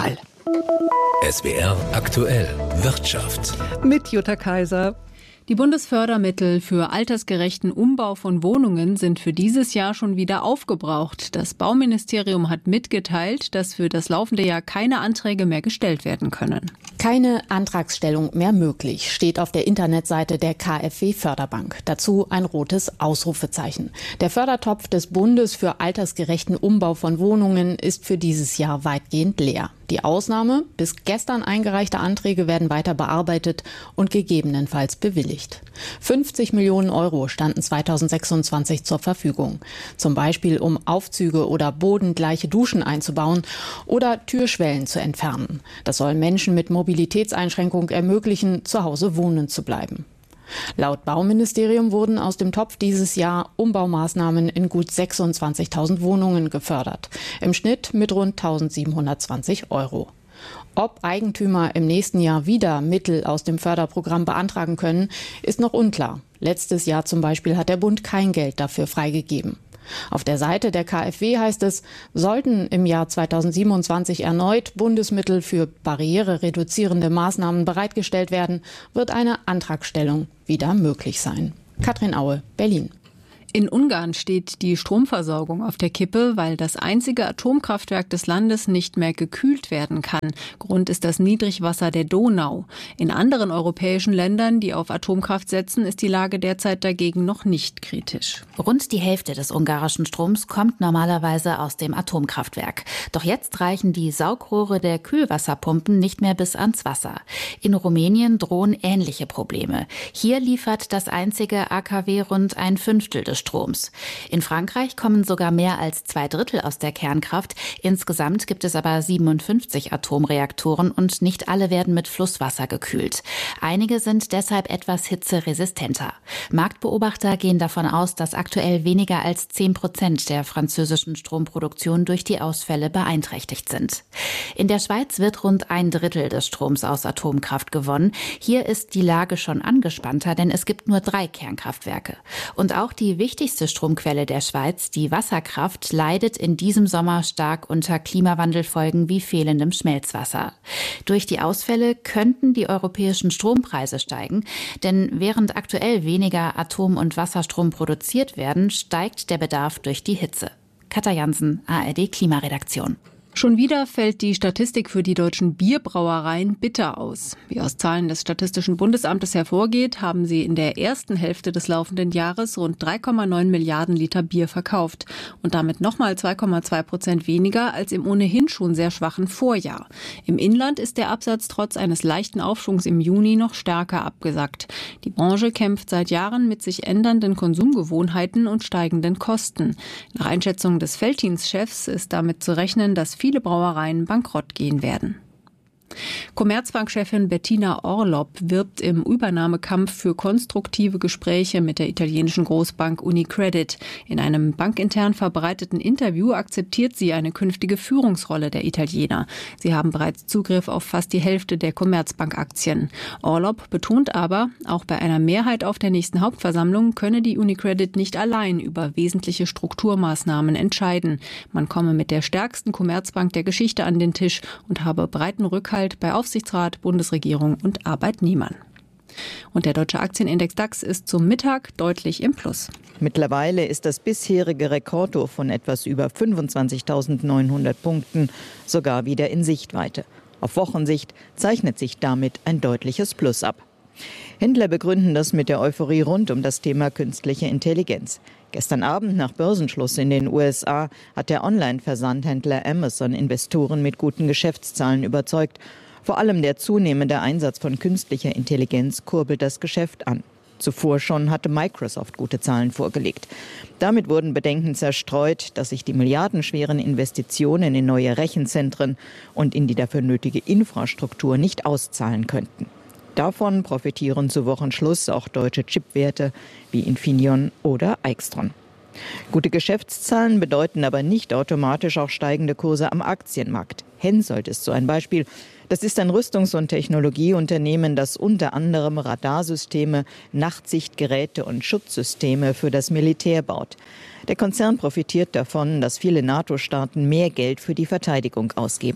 S W R aktuell Wirtschaft. Mit Jutta Kaiser. Die Bundesfördermittel für altersgerechten Umbau von Wohnungen sind für dieses Jahr schon wieder aufgebraucht. Das Bauministerium hat mitgeteilt, dass für das laufende Jahr keine Anträge mehr gestellt werden können. Keine Antragsstellung mehr möglich, steht auf der Internetseite der K f W-Förderbank. Dazu ein rotes Ausrufezeichen. Der Fördertopf des Bundes für altersgerechten Umbau von Wohnungen ist für dieses Jahr weitgehend leer. Die Ausnahme: bis gestern eingereichte Anträge werden weiter bearbeitet und gegebenenfalls bewilligt. fünfzig Millionen Euro standen zweitausendsechsundzwanzig zur Verfügung. Zum Beispiel, um Aufzüge oder bodengleiche Duschen einzubauen oder Türschwellen zu entfernen. Das soll Menschen mit Mobilitätseinschränkung ermöglichen, zu Hause wohnen zu bleiben. Laut Bauministerium wurden aus dem Topf dieses Jahr Umbaumaßnahmen in gut sechsundzwanzigtausend Wohnungen gefördert. Im Schnitt mit rund eintausendsiebenhundertzwanzig Euro. Ob Eigentümer im nächsten Jahr wieder Mittel aus dem Förderprogramm beantragen können, ist noch unklar. Letztes Jahr zum Beispiel hat der Bund kein Geld dafür freigegeben. Auf der Seite der K f W heißt es, sollten im Jahr zweitausendsiebenundzwanzig erneut Bundesmittel für barrierereduzierende Maßnahmen bereitgestellt werden, wird eine Antragstellung wieder möglich sein. Katrin Aue, Berlin. In Ungarn steht die Stromversorgung auf der Kippe, weil das einzige Atomkraftwerk des Landes nicht mehr gekühlt werden kann. Grund ist das Niedrigwasser der Donau. In anderen europäischen Ländern, die auf Atomkraft setzen, ist die Lage derzeit dagegen noch nicht kritisch. Rund die Hälfte des ungarischen Stroms kommt normalerweise aus dem Atomkraftwerk. Doch jetzt reichen die Saugrohre der Kühlwasserpumpen nicht mehr bis ans Wasser. In Rumänien drohen ähnliche Probleme. Hier liefert das einzige A K W rund ein Fünftel des Stroms. In Frankreich kommen sogar mehr als zwei Drittel aus der Kernkraft. Insgesamt gibt es aber siebenundfünfzig Atomreaktoren und nicht alle werden mit Flusswasser gekühlt. Einige sind deshalb etwas hitzeresistenter. Marktbeobachter gehen davon aus, dass aktuell weniger als zehn Prozent der französischen Stromproduktion durch die Ausfälle beeinträchtigt sind. In der Schweiz wird rund ein Drittel des Stroms aus Atomkraft gewonnen. Hier ist die Lage schon angespannter, denn es gibt nur drei Kernkraftwerke. Und auch die wichtigste Stromquelle der Schweiz, die Wasserkraft, leidet in diesem Sommer stark unter Klimawandelfolgen wie fehlendem Schmelzwasser. Durch die Ausfälle könnten die europäischen Strompreise steigen, denn während aktuell weniger Atom- und Wasserstrom produziert werden, steigt der Bedarf durch die Hitze. Katja Jansen, A R D Klimaredaktion. Schon wieder fällt die Statistik für die deutschen Bierbrauereien bitter aus. Wie aus Zahlen des Statistischen Bundesamtes hervorgeht, haben sie in der ersten Hälfte des laufenden Jahres rund drei Komma neun Milliarden Liter Bier verkauft und damit nochmal zwei Komma zwei Prozent weniger als im ohnehin schon sehr schwachen Vorjahr. Im Inland ist der Absatz trotz eines leichten Aufschwungs im Juni noch stärker abgesackt. Die Branche kämpft seit Jahren mit sich ändernden Konsumgewohnheiten und steigenden Kosten. Nach Einschätzung des Veltins-Chefs ist damit zu rechnen, dass viele viele Brauereien bankrott gehen werden. Commerzbank-Chefin Bettina Orlopp wirbt im Übernahmekampf für konstruktive Gespräche mit der italienischen Großbank UniCredit. In einem bankintern verbreiteten Interview akzeptiert sie eine künftige Führungsrolle der Italiener. Sie haben bereits Zugriff auf fast die Hälfte der Commerzbank-Aktien. Orlopp betont aber, auch bei einer Mehrheit auf der nächsten Hauptversammlung könne die UniCredit nicht allein über wesentliche Strukturmaßnahmen entscheiden. Man komme mit der stärksten Commerzbank der Geschichte an den Tisch und habe breiten Rückhalt bei Aufsichtsrat, Bundesregierung und Arbeitnehmern. Und der deutsche Aktienindex DAX ist zum Mittag deutlich im Plus. Mittlerweile ist das bisherige Rekordhoch von etwas über fünfundzwanzigtausendneunhundert Punkten sogar wieder in Sichtweite. Auf Wochensicht zeichnet sich damit ein deutliches Plus ab. Händler begründen das mit der Euphorie rund um das Thema künstliche Intelligenz. Gestern Abend nach Börsenschluss in den U S A hat der Online-Versandhändler Amazon Investoren mit guten Geschäftszahlen überzeugt. Vor allem der zunehmende Einsatz von künstlicher Intelligenz kurbelt das Geschäft an. Zuvor schon hatte Microsoft gute Zahlen vorgelegt. Damit wurden Bedenken zerstreut, dass sich die milliardenschweren Investitionen in neue Rechenzentren und in die dafür nötige Infrastruktur nicht auszahlen könnten. Davon profitieren zu Wochenschluss auch deutsche Chipwerte wie Infineon oder Aixtron. Gute Geschäftszahlen bedeuten aber nicht automatisch auch steigende Kurse am Aktienmarkt. Hensoldt ist so ein Beispiel. Das ist ein Rüstungs- und Technologieunternehmen, das unter anderem Radarsysteme, Nachtsichtgeräte und Schutzsysteme für das Militär baut. Der Konzern profitiert davon, dass viele NATO-Staaten mehr Geld für die Verteidigung ausgeben.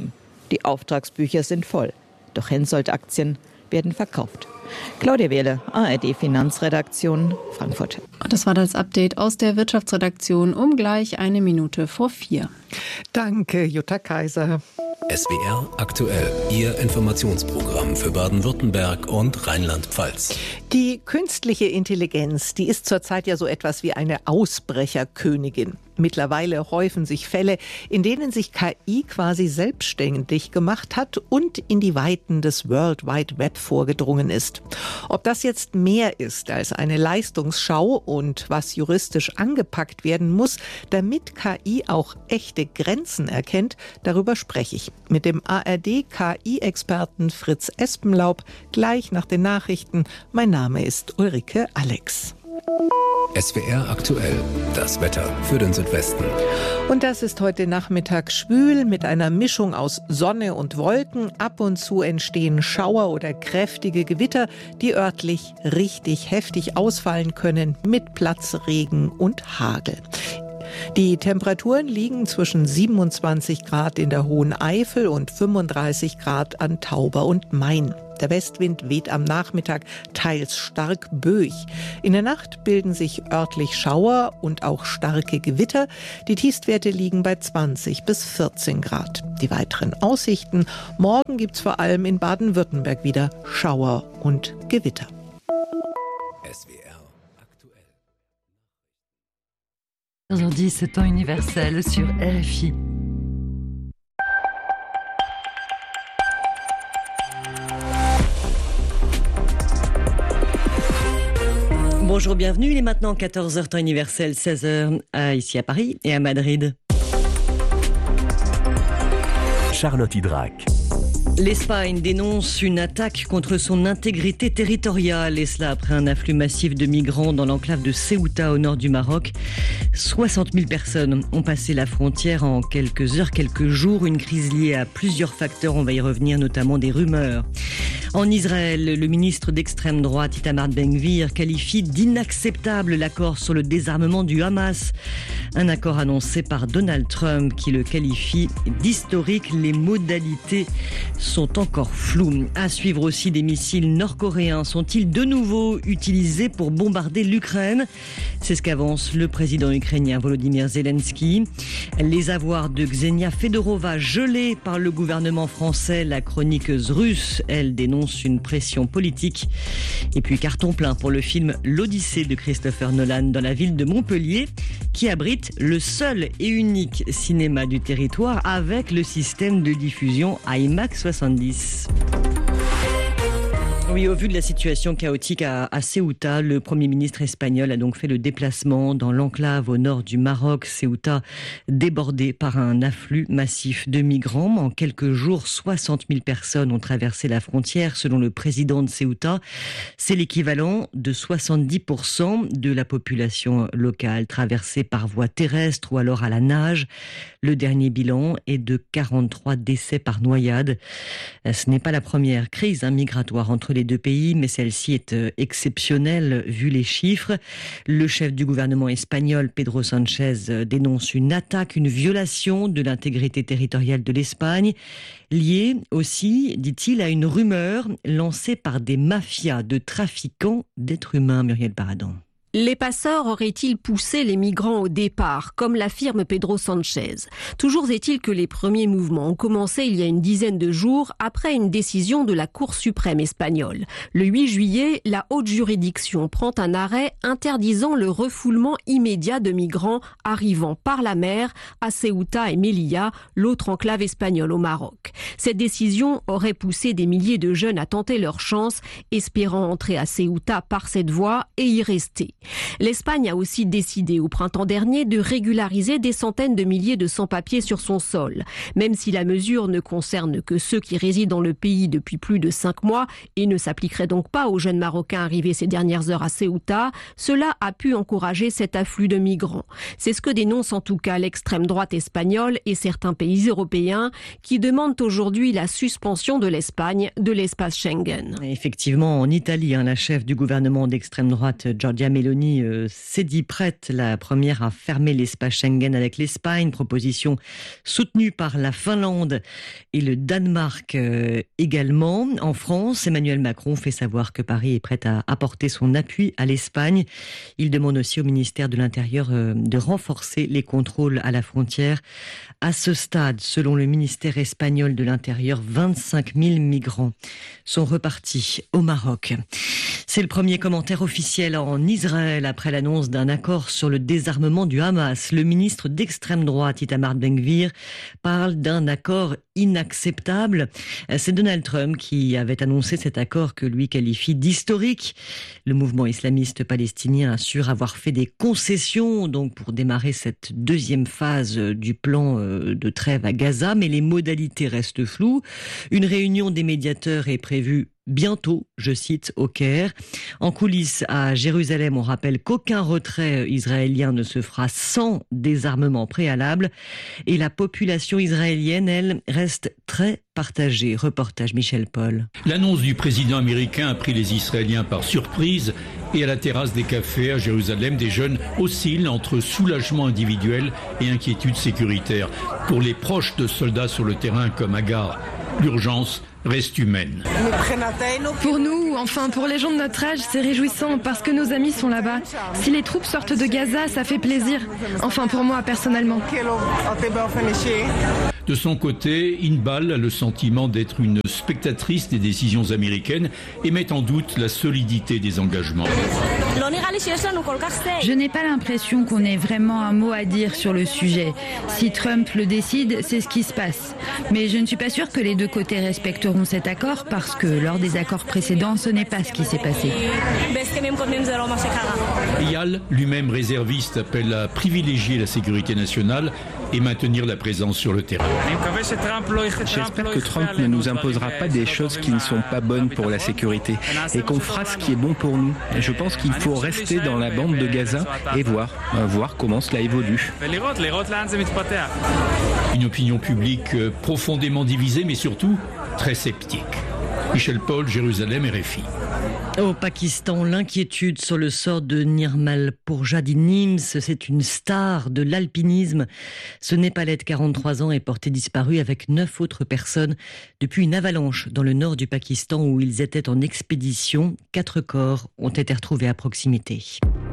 Die Auftragsbücher sind voll. Doch Hensoldt-Aktien werden verkauft. Claudia Wehle, A R D Finanzredaktion, Frankfurt. Das war das Update aus der Wirtschaftsredaktion um gleich eine Minute vor vier. Danke, Jutta Kaiser. S W R aktuell, Ihr Informationsprogramm für Baden-Württemberg und Rheinland-Pfalz. Die künstliche Intelligenz, die ist zurzeit ja so etwas wie eine Ausbrecherkönigin. Mittlerweile häufen sich Fälle, in denen sich K I quasi selbstständig gemacht hat und in die Weiten des World Wide Web vorgedrungen ist. Ob das jetzt mehr ist als eine Leistungsschau und was juristisch angepackt werden muss, damit K I auch echte Grenzen erkennt, darüber spreche ich mit dem A R D-K I-Experten Fritz Espenlaub gleich nach den Nachrichten. Mein Name ist Ulrike Alex. S W R aktuell, das Wetter für den Südwesten. Und das ist heute Nachmittag schwül mit einer Mischung aus Sonne und Wolken. Ab und zu entstehen Schauer oder kräftige Gewitter, die örtlich richtig heftig ausfallen können mit Platzregen und Hagel. Die Temperaturen liegen zwischen siebenundzwanzig Grad in der Hohen Eifel und fünfunddreißig Grad an Tauber und Main. Der Westwind weht am Nachmittag teils stark böig. In der Nacht bilden sich örtlich Schauer und auch starke Gewitter. Die Tiefstwerte liegen bei zwanzig bis vierzehn Grad. Die weiteren Aussichten: Morgen gibt's vor allem in Baden-Württemberg wieder Schauer und Gewitter. S W R aktuell. Aujourd'hui, c'est temps universel sur R F I. Bonjour, bienvenue. Il est maintenant quatorze heures temps universel, seize heures à, ici à Paris et à Madrid. Charlotte Hydrac. L'Espagne dénonce une attaque contre son intégrité territoriale, et cela après un afflux massif de migrants dans l'enclave de Ceuta au nord du Maroc. soixante mille personnes ont passé la frontière en quelques heures, quelques jours. Une crise liée à plusieurs facteurs, on va y revenir, notamment des rumeurs. En Israël, le ministre d'extrême droite Itamar Ben-Gvir qualifie d'inacceptable l'accord sur le désarmement du Hamas. Un accord annoncé par Donald Trump qui le qualifie d'historique. Les modalités sont encore floues. À suivre aussi, des missiles nord-coréens sont-ils de nouveau utilisés pour bombarder l'Ukraine? C'est ce qu'avance le président ukrainien Volodymyr Zelensky. Les avoirs de Ksenia Fedorova gelés par le gouvernement français. La chroniqueuse russe, elle, dénonce une pression politique. Et puis carton plein pour le film L'Odyssée de Christopher Nolan dans la ville de Montpellier, qui abrite le seul et unique cinéma du territoire avec le système de diffusion IMAX soixante-dix. Oui, au vu de la situation chaotique à, à Ceuta, le Premier ministre espagnol a donc fait le déplacement dans l'enclave au nord du Maroc. Ceuta débordée par un afflux massif de migrants. En quelques jours, soixante mille personnes ont traversé la frontière. Selon le président de Ceuta, c'est l'équivalent de soixante-dix pour cent de la population locale traversée par voie terrestre ou alors à la nage. Le dernier bilan est de quarante-trois décès par noyade. Ce n'est pas la première crise hein, migratoire entre les deux pays, mais celle-ci est euh, exceptionnelle vu les chiffres. Le chef du gouvernement espagnol, Pedro Sánchez, euh, dénonce une attaque, une violation de l'intégrité territoriale de l'Espagne, liée aussi, dit-il, à une rumeur lancée par des mafias de trafiquants d'êtres humains. Muriel Paradon. Les passeurs auraient-ils poussé les migrants au départ, comme l'affirme Pedro Sánchez? Toujours est-il que les premiers mouvements ont commencé il y a une dizaine de jours après une décision de la Cour suprême espagnole. Le huit juillet, la haute juridiction prend un arrêt interdisant le refoulement immédiat de migrants arrivant par la mer à Ceuta et Melilla, l'autre enclave espagnole au Maroc. Cette décision aurait poussé des milliers de jeunes à tenter leur chance, espérant entrer à Ceuta par cette voie et y rester. L'Espagne a aussi décidé au printemps dernier de régulariser des centaines de milliers de sans-papiers sur son sol. Même si la mesure ne concerne que ceux qui résident dans le pays depuis plus de cinq mois et ne s'appliquerait donc pas aux jeunes Marocains arrivés ces dernières heures à Ceuta, cela a pu encourager cet afflux de migrants. C'est ce que dénonce en tout cas l'extrême droite espagnole et certains pays européens qui demandent aujourd'hui la suspension de l'Espagne de l'espace Schengen. Effectivement, en Italie, hein, la chef du gouvernement d'extrême droite, Giorgia Meloni, Macédonie euh, s'est dit prête, la première à fermer l'espace Schengen avec l'Espagne, proposition soutenue par la Finlande et le Danemark euh, également. En France, Emmanuel Macron fait savoir que Paris est prêt à apporter son appui à l'Espagne. Il demande aussi au ministère de l'Intérieur euh, de renforcer les contrôles à la frontière. À ce stade, selon le ministère espagnol de l'Intérieur, vingt-cinq mille migrants sont repartis au Maroc. C'est le premier commentaire officiel en Israël après l'annonce d'un accord sur le désarmement du Hamas. Le ministre d'extrême droite, Itamar Ben-Gvir, parle d'un accord inacceptable. C'est Donald Trump qui avait annoncé cet accord que lui qualifie d'historique. Le mouvement islamiste palestinien assure avoir fait des concessions donc pour démarrer cette deuxième phase du plan de trêve à Gaza, mais les modalités restent floues. Une réunion des médiateurs est prévue bientôt, je cite, au Caire. En coulisses, à Jérusalem, on rappelle qu'aucun retrait israélien ne se fera sans désarmement préalable. Et la population israélienne, elle, reste très partagée. Reportage Michel Paul. L'annonce du président américain a pris les Israéliens par surprise. Et à la terrasse des cafés à Jérusalem, des jeunes oscillent entre soulagement individuel et inquiétude sécuritaire. Pour les proches de soldats sur le terrain comme Agar, l'urgence reste humaine. Pour nous, enfin pour les gens de notre âge, c'est réjouissant parce que nos amis sont là-bas. Si les troupes sortent de Gaza, ça fait plaisir. Enfin pour moi personnellement. De son côté, Inbal a le sentiment d'être une spectatrice des décisions américaines et met en doute la solidité des engagements. Je n'ai pas l'impression qu'on ait vraiment un mot à dire sur le sujet. Si Trump le décide, c'est ce qui se passe. Mais je ne suis pas sûre que les deux côtés respecteront cet accord parce que lors des accords précédents, ce n'est pas ce qui s'est passé. Eyal, lui-même réserviste, appelle à privilégier la sécurité nationale et maintenir la présence sur le terrain. J'espère que Trump ne nous imposera pas des choses qui ne sont pas bonnes pour la sécurité et qu'on fera ce qui est bon pour nous. Je pense qu'il faut rester dans la bande de Gaza et voir, voir comment cela évolue. Une opinion publique profondément divisée mais surtout très sceptique. Michel Paul, Jérusalem, R F I. Au Pakistan, l'inquiétude sur le sort de Nirmal Purja-Di Nims, c'est une star de l'alpinisme. Ce Népalais de quarante-trois ans est porté disparu avec neuf autres personnes depuis une avalanche dans le nord du Pakistan où ils étaient en expédition. Quatre corps ont été retrouvés à proximité.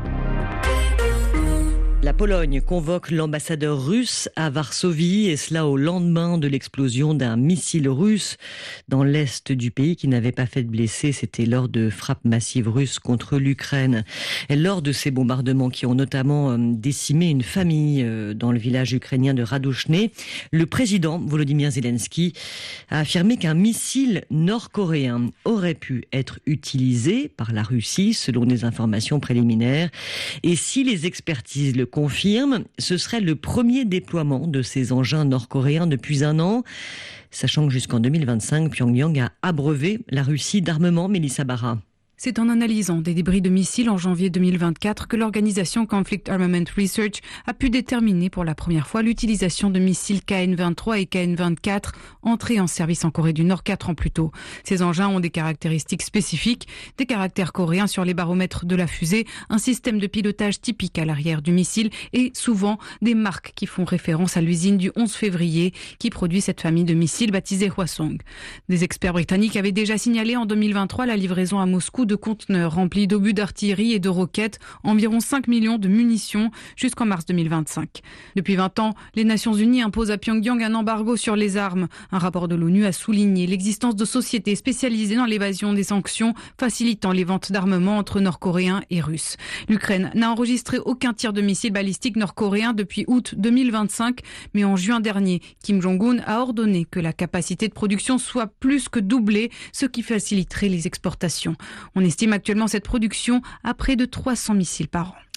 La Pologne convoque l'ambassadeur russe à Varsovie, et cela au lendemain de l'explosion d'un missile russe dans l'est du pays qui n'avait pas fait de blessés. C'était lors de frappes massives russes contre l'Ukraine. Et lors de ces bombardements qui ont notamment décimé une famille dans le village ukrainien de Radouchne, le président Volodymyr Zelensky a affirmé qu'un missile nord-coréen aurait pu être utilisé par la Russie, selon des informations préliminaires. Et si les expertises le confirme, ce serait le premier déploiement de ces engins nord-coréens depuis un an. Sachant que jusqu'en deux mille vingt-cinq, Pyongyang a abreuvé la Russie d'armement. Mélissa Barra. C'est en analysant des débris de missiles en janvier deux mille vingt-quatre que l'organisation Conflict Armament Research a pu déterminer pour la première fois l'utilisation de missiles K N vingt-trois et K N vingt-quatre entrés en service en Corée du Nord quatre ans plus tôt. Ces engins ont des caractéristiques spécifiques, des caractères coréens sur les baromètres de la fusée, un système de pilotage typique à l'arrière du missile et souvent des marques qui font référence à l'usine du onze février qui produit cette famille de missiles baptisée Hwasong. Des experts britanniques avaient déjà signalé en deux mille vingt-trois la livraison à Moscou de conteneurs remplis d'obus d'artillerie et de roquettes, environ cinq millions de munitions jusqu'en mars deux mille vingt-cinq. Depuis vingt ans, les Nations Unies imposent à Pyongyang un embargo sur les armes. Un rapport de l'ONU a souligné l'existence de sociétés spécialisées dans l'évasion des sanctions, facilitant les ventes d'armements entre Nord-Coréens et Russes. L'Ukraine n'a enregistré aucun tir de missiles balistiques nord-coréens depuis août deux mille vingt-cinq, mais en juin dernier, Kim Jong-un a ordonné que la capacité de production soit plus que doublée, ce qui faciliterait les exportations. On estime actuellement cette production à près de trois cents missiles par an.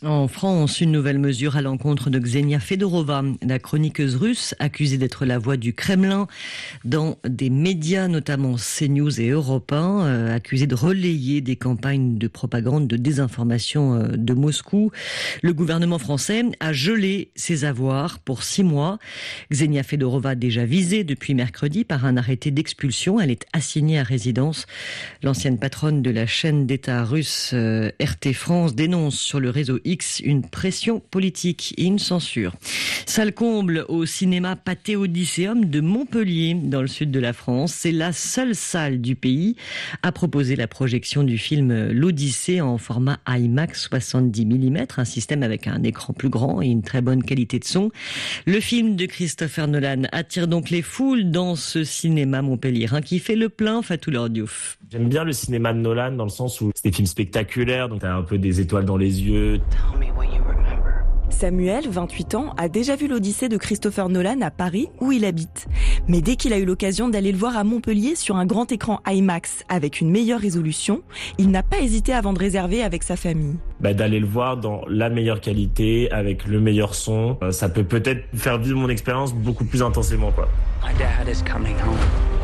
En France, une nouvelle mesure à l'encontre de Ksenia Fedorova, la chroniqueuse russe accusée d'être la voix du Kremlin dans des médias, notamment CNews et Europe un, euh, accusée de relayer des campagnes de propagande, de désinformation euh, de Moscou. Le gouvernement français a gelé ses avoirs pour six mois. Ksenia Fedorova, déjà visée depuis mercredi par un arrêté d'expulsion, elle est assignée à résidence. L'ancienne patronne de la chaîne d'État russe euh, R T France dénonce sur le réseau X une pression politique et une censure. Salle comble au cinéma Pathé Odysseum de Montpellier, dans le sud de la France. C'est la seule salle du pays à proposer la projection du film L'Odyssée en format IMAX soixante-dix millimètres, un système avec un écran plus grand et une très bonne qualité de son. Le film de Christopher Nolan attire donc les foules dans ce cinéma montpelliérain qui fait le plein. Fatou Lordiouf. J'aime bien le cinéma de Nolan dans le sens où c'est des films spectaculaires, donc t'as un peu des étoiles dans les yeux. Samuel, vingt-huit ans, a déjà vu l'Odyssée de Christopher Nolan à Paris, où il habite. Mais dès qu'il a eu l'occasion d'aller le voir à Montpellier sur un grand écran IMAX avec une meilleure résolution, il n'a pas hésité avant de réserver avec sa famille. Bah, d'aller le voir dans la meilleure qualité, avec le meilleur son, euh, ça peut peut-être faire vivre mon expérience beaucoup plus intensément, quoi. My dad is coming home.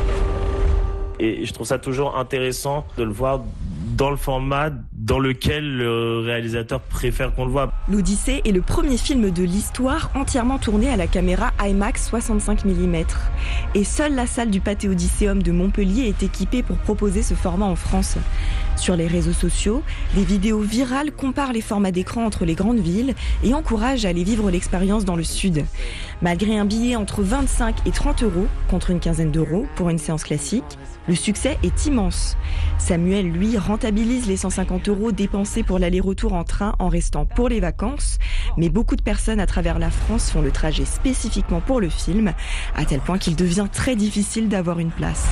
Et je trouve ça toujours intéressant de le voir dans le format dans lequel le réalisateur préfère qu'on le voit. L'Odyssée est le premier film de l'histoire entièrement tourné à la caméra IMAX soixante-cinq millimètres. Et seule la salle du Pathé Odysseum de Montpellier est équipée pour proposer ce format en France. Sur les réseaux sociaux, des vidéos virales comparent les formats d'écran entre les grandes villes et encouragent à aller vivre l'expérience dans le sud. Malgré un billet entre vingt-cinq et trente euros, contre une quinzaine d'euros pour une séance classique, le succès est immense. Samuel, lui, rentabilise les cent cinquante euros dépensés pour l'aller-retour en train en restant pour les vacances. Mais beaucoup de personnes à travers la France font le trajet spécifiquement pour le film, à tel point qu'il devient très difficile d'avoir une place.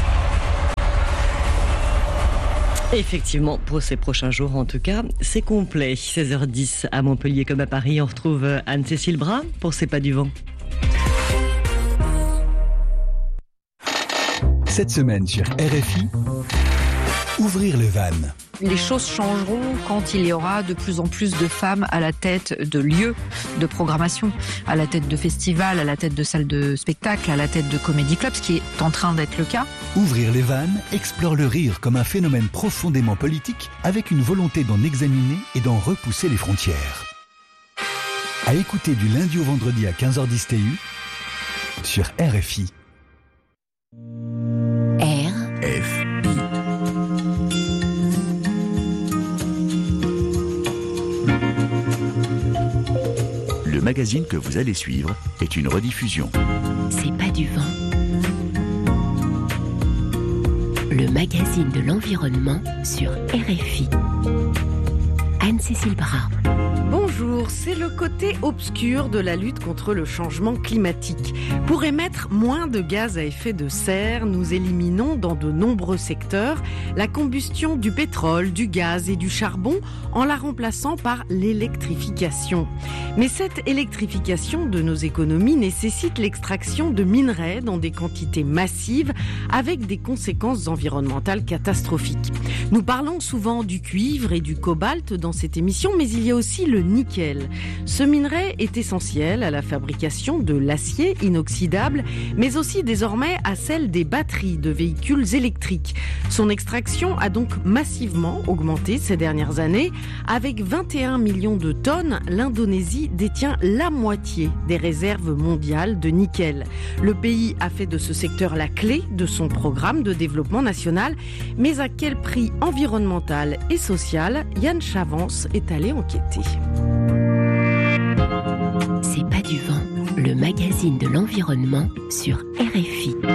Effectivement, pour ces prochains jours en tout cas, c'est complet. seize heures dix à Montpellier comme à Paris, on retrouve Anne-Cécile Bras pour C'est pas du vent. Cette semaine sur R F I, ouvrir le van. Les choses changeront quand il y aura de plus en plus de femmes à la tête de lieux de programmation, à la tête de festivals, à la tête de salles de spectacle, à la tête de comédie clubs, ce qui est en train d'être le cas. Ouvrir les vannes explore le rire comme un phénomène profondément politique avec une volonté d'en examiner et d'en repousser les frontières. À écouter du lundi au vendredi à quinze heures dix T U sur R F I. R F I. Le magazine que vous allez suivre est une rediffusion. C'est pas du vent. Le magazine de l'environnement sur R F I. Anne-Cécile Bras. Bonjour, c'est le côté obscur de la lutte contre le changement climatique. Pour émettre moins de gaz à effet de serre, nous éliminons dans de nombreux secteurs la combustion du pétrole, du gaz et du charbon en la remplaçant par l'électrification. Mais cette électrification de nos économies nécessite l'extraction de minerais dans des quantités massives avec des conséquences environnementales catastrophiques. Nous parlons souvent du cuivre et du cobalt dans cette émission, mais il y a aussi le nickel. Ce minerai est essentiel à la fabrication de l'acier inoxydable, mais aussi désormais à celle des batteries de véhicules électriques. Son extraction a donc massivement augmenté ces dernières années. Avec vingt et un millions de tonnes, l'Indonésie détient la moitié des réserves mondiales de nickel. Le pays a fait de ce secteur la clé de son programme de développement national. Mais à quel prix environnemental et social? Yann Chavance est allé enquêter. C'est pas du vent, le magazine de l'environnement sur R F I.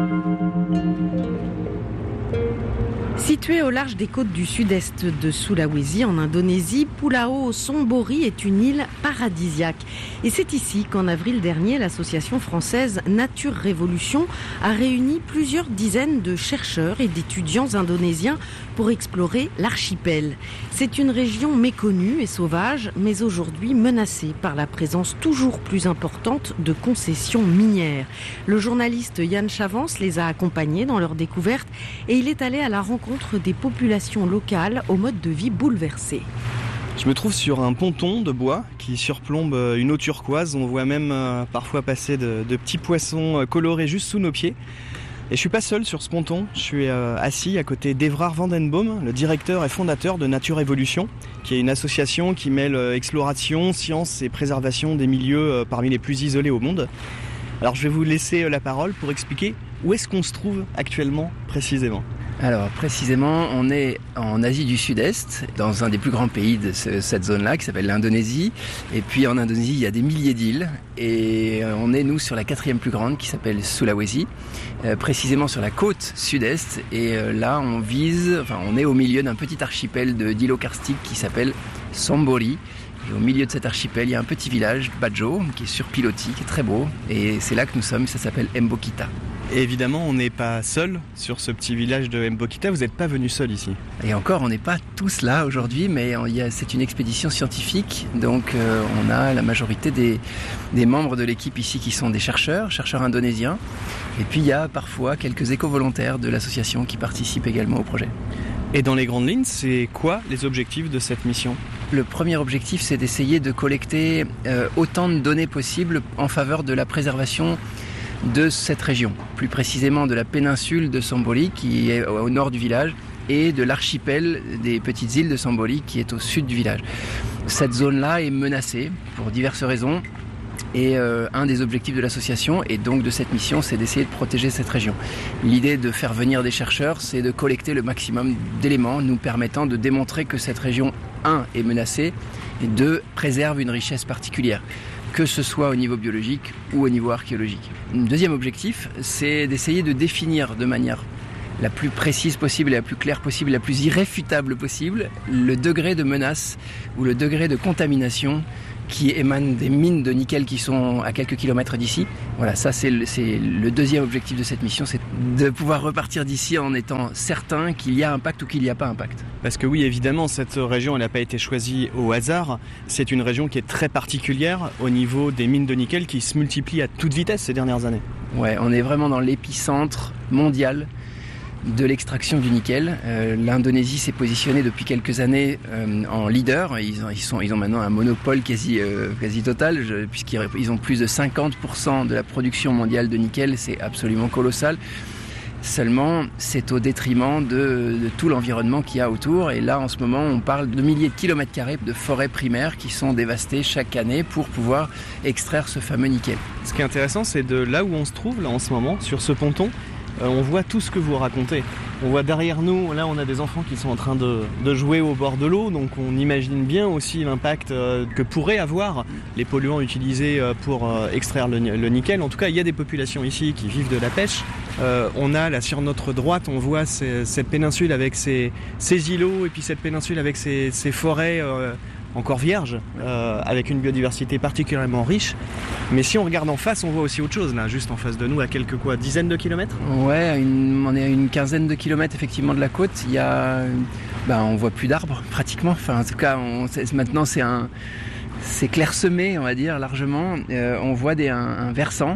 Située au large des côtes du sud-est de Sulawesi, en Indonésie, Pulau Sombori est une île paradisiaque. Et c'est ici qu'en avril dernier, l'association française Nature Révolution a réuni plusieurs dizaines de chercheurs et d'étudiants indonésiens pour explorer l'archipel. C'est une région méconnue et sauvage, mais aujourd'hui menacée par la présence toujours plus importante de concessions minières. Le journaliste Yann Chavance les a accompagnés dans leur découverte et il est allé à la rencontre des populations locales au mode de vie bouleversé. Je me trouve sur un ponton de bois qui surplombe une eau turquoise. On voit même euh, parfois passer de, de petits poissons colorés juste sous nos pieds. Et je suis pas seul sur ce ponton, je suis euh, assis à côté d'Evrard Vandenboom, le directeur et fondateur de Nature Évolution, qui est une association qui mêle euh, exploration, science et préservation des milieux euh, parmi les plus isolés au monde. Alors je vais vous laisser euh, la parole pour expliquer où est-ce qu'on se trouve actuellement précisément. Alors précisément, on est en Asie du Sud-Est, dans un des plus grands pays de ce, cette zone-là, qui s'appelle l'Indonésie. Et puis en Indonésie, il y a des milliers d'îles. Et on est, nous, sur la quatrième plus grande, qui s'appelle Sulawesi, euh, précisément sur la côte sud-est. Et euh, là, on vise, enfin, on est au milieu d'un petit archipel de, d'îlots karstiques qui s'appelle Sombori. Et au milieu de cet archipel, il y a un petit village, Bajo, qui est sur pilotis, qui est très beau. Et c'est là que nous sommes, ça s'appelle Mbokita. Et évidemment, on n'est pas seul sur ce petit village de Mbokita, vous n'êtes pas venu seul ici. Et encore, on n'est pas tous là aujourd'hui, mais il y a, c'est une expédition scientifique, donc euh, on a la majorité des, des membres de l'équipe ici qui sont des chercheurs, chercheurs indonésiens, et puis il y a parfois quelques éco-volontaires de l'association qui participent également au projet. Et dans les grandes lignes, c'est quoi les objectifs de cette mission ? Le premier objectif, c'est d'essayer de collecter euh, autant de données possibles en faveur de la préservation de cette région, plus précisément de la péninsule de Sombori qui est au nord du village et de l'archipel des petites îles de Sombori qui est au sud du village. Cette zone-là est menacée pour diverses raisons et euh, un des objectifs de l'association et donc de cette mission, c'est d'essayer de protéger cette région. L'idée de faire venir des chercheurs, c'est de collecter le maximum d'éléments nous permettant de démontrer que cette région, un, est menacée et deux, préserve une richesse particulière, que ce soit au niveau biologique ou au niveau archéologique. Un deuxième objectif, c'est d'essayer de définir de manière la plus précise possible, la plus claire possible, la plus irréfutable possible, le degré de menace ou le degré de contamination qui émane des mines de nickel qui sont à quelques kilomètres d'ici. Voilà, ça c'est le, c'est le deuxième objectif de cette mission, c'est de pouvoir repartir d'ici en étant certain qu'il y a impact ou qu'il n'y a pas impact. Parce que oui, évidemment, cette région, elle n'a pas été choisie au hasard. C'est une région qui est très particulière au niveau des mines de nickel qui se multiplient à toute vitesse ces dernières années. Ouais, on est vraiment dans l'épicentre mondial de l'extraction du nickel. Euh, L'Indonésie s'est positionnée depuis quelques années euh, en leader. Ils ont, ils, sont, ils ont maintenant un monopole quasi, euh, quasi total, je, puisqu'ils ont plus de cinquante pour cent de la production mondiale de nickel. C'est absolument colossal. Seulement, c'est au détriment de, de tout l'environnement qu'il y a autour. Et là, en ce moment, on parle de milliers de kilomètres carrés de forêts primaires qui sont dévastées chaque année pour pouvoir extraire ce fameux nickel. Ce qui est intéressant, c'est de là où on se trouve, là, en ce moment, sur ce ponton, euh, on voit tout ce que vous racontez. On voit derrière nous, là, on a des enfants qui sont en train de, de jouer au bord de l'eau, donc on imagine bien aussi l'impact euh, que pourraient avoir les polluants utilisés euh, pour euh, extraire le, le nickel. En tout cas, il y a des populations ici qui vivent de la pêche. Euh, on a là sur notre droite, on voit ces, cette péninsule avec ses, ses îlots et puis cette péninsule avec ses, ses forêts euh, encore vierges, euh, avec une biodiversité particulièrement riche. Mais si on regarde en face, on voit aussi autre chose là, juste en face de nous, à quelques quoi, dizaines de kilomètres. Ouais, une, on est à une quinzaine de kilomètres effectivement de la côte. Il y a, ben, on voit plus d'arbres pratiquement. Enfin, en tout cas, on, c'est, maintenant c'est un, c'est clairsemé, on va dire largement. Euh, on voit des, un, un versant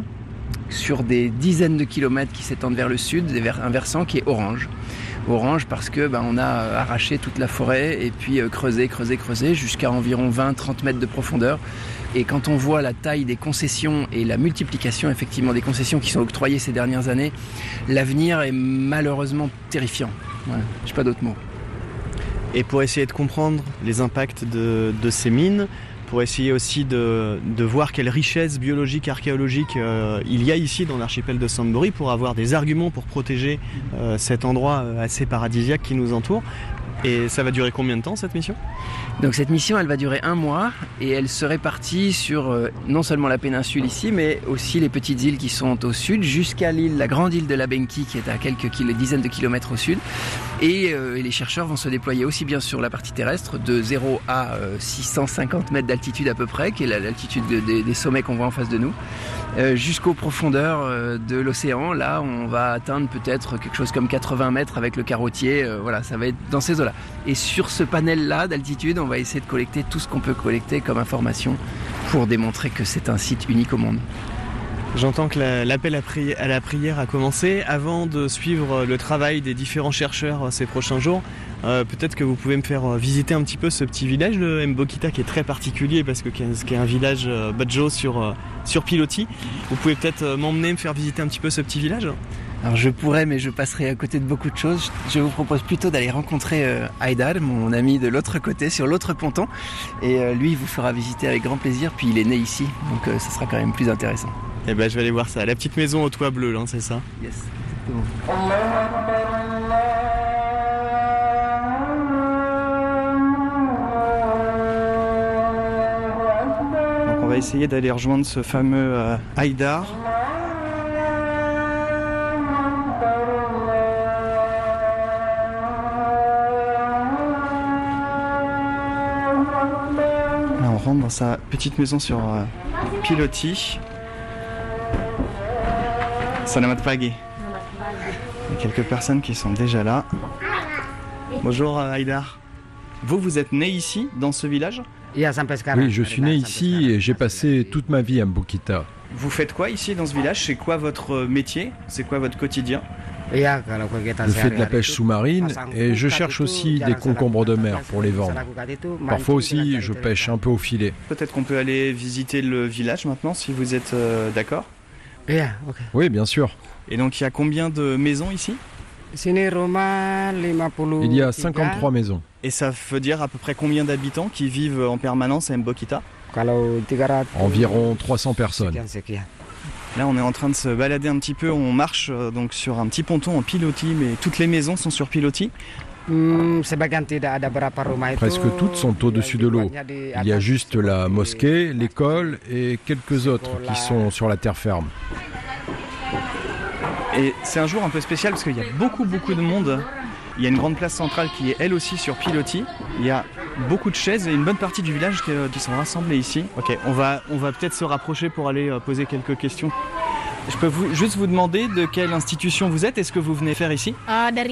sur des dizaines de kilomètres qui s'étendent vers le sud, un versant qui est orange. Orange parce que ben, on a arraché toute la forêt et puis euh, creusé, creusé, creusé jusqu'à environ vingt à trente mètres de profondeur. Et quand on voit la taille des concessions et la multiplication effectivement des concessions qui sont octroyées ces dernières années, l'avenir est malheureusement terrifiant. Voilà, je n'ai pas d'autres mots. Et pour essayer de comprendre les impacts de, de ces mines, pour essayer aussi de, de voir quelle richesse biologique, archéologique euh, il y a ici dans l'archipel de Sombori, pour avoir des arguments pour protéger euh, cet endroit assez paradisiaque qui nous entoure. Et ça va durer combien de temps cette mission ? Donc cette mission, elle va durer un mois et elle se répartit sur euh, non seulement la péninsule ici, mais aussi les petites îles qui sont au sud, jusqu'à l'île, la grande île de la Benki qui est à quelques kil- dizaines de kilomètres au sud. Et, euh, et les chercheurs vont se déployer aussi bien sur la partie terrestre, de zéro à euh, six cent cinquante mètres d'altitude à peu près, qui est la, l'altitude de, de, des sommets qu'on voit en face de nous, euh, jusqu'aux profondeurs euh, de l'océan. Là, on va atteindre peut-être quelque chose comme quatre-vingts mètres avec le carottier. Euh, voilà, ça va être dans ces eaux-là. Et sur ce panel-là d'altitude, on va essayer de collecter tout ce qu'on peut collecter comme information pour démontrer que c'est un site unique au monde. J'entends que la, l'appel à, pri- à la prière a commencé. Avant de suivre le travail des différents chercheurs ces prochains jours, euh, peut-être que vous pouvez me faire visiter un petit peu ce petit village de Mbokita qui est très particulier parce que c'est un village euh, Badjo sur, euh, sur pilotis. Vous pouvez peut-être euh, m'emmener, me faire visiter un petit peu ce petit village ? Alors je pourrais, mais je passerai à côté de beaucoup de choses. Je vous propose plutôt d'aller rencontrer euh, Haïdar, mon ami de l'autre côté, sur l'autre ponton. Et euh, lui, il vous fera visiter avec grand plaisir. Puis il est né ici, donc euh, ça sera quand même plus intéressant. Eh ben, je vais aller voir ça. La petite maison au toit bleu, hein, c'est ça ? Yes, exactement. Donc on va essayer d'aller rejoindre ce fameux euh, Haïdar. Là, on rentre dans sa petite maison sur euh, pilotis. Selamat pagi. Il y a quelques personnes qui sont déjà là. Bonjour Haïdar. Vous, vous êtes né ici, dans ce village ? Oui, je suis né ici et j'ai passé toute ma vie à Mbokita. Vous faites quoi ici dans ce village ? C'est quoi votre métier ? C'est quoi votre quotidien ? Je fais de la pêche sous-marine et je cherche aussi des concombres de mer pour les vendre. Parfois aussi, je pêche un peu au filet. Peut-être qu'on peut aller visiter le village maintenant, si vous êtes euh, d'accord ? Oui, bien sûr. Et donc il y a combien de maisons ici ? Il y a cinquante-trois maisons. Et ça veut dire à peu près combien d'habitants qui vivent en permanence à Mbokita ? Environ trois cents personnes. Là on est en train de se balader un petit peu, on marche euh, donc sur un petit ponton en pilotis, mais toutes les maisons sont sur pilotis. Presque toutes sont au-dessus de l'eau. Il y a juste la mosquée, l'école et quelques autres qui sont sur la terre ferme. Et c'est un jour un peu spécial parce qu'il y a beaucoup beaucoup de monde. Il y a une grande place centrale qui est elle aussi sur pilotis. Il y a beaucoup de chaises et une bonne partie du village qui, qui sont rassemblées ici. Ok, on va, on va peut-être se rapprocher pour aller euh, poser quelques questions. Je peux vous, juste vous demander de quelle institution vous êtes ? Est-ce que vous venez faire ici ?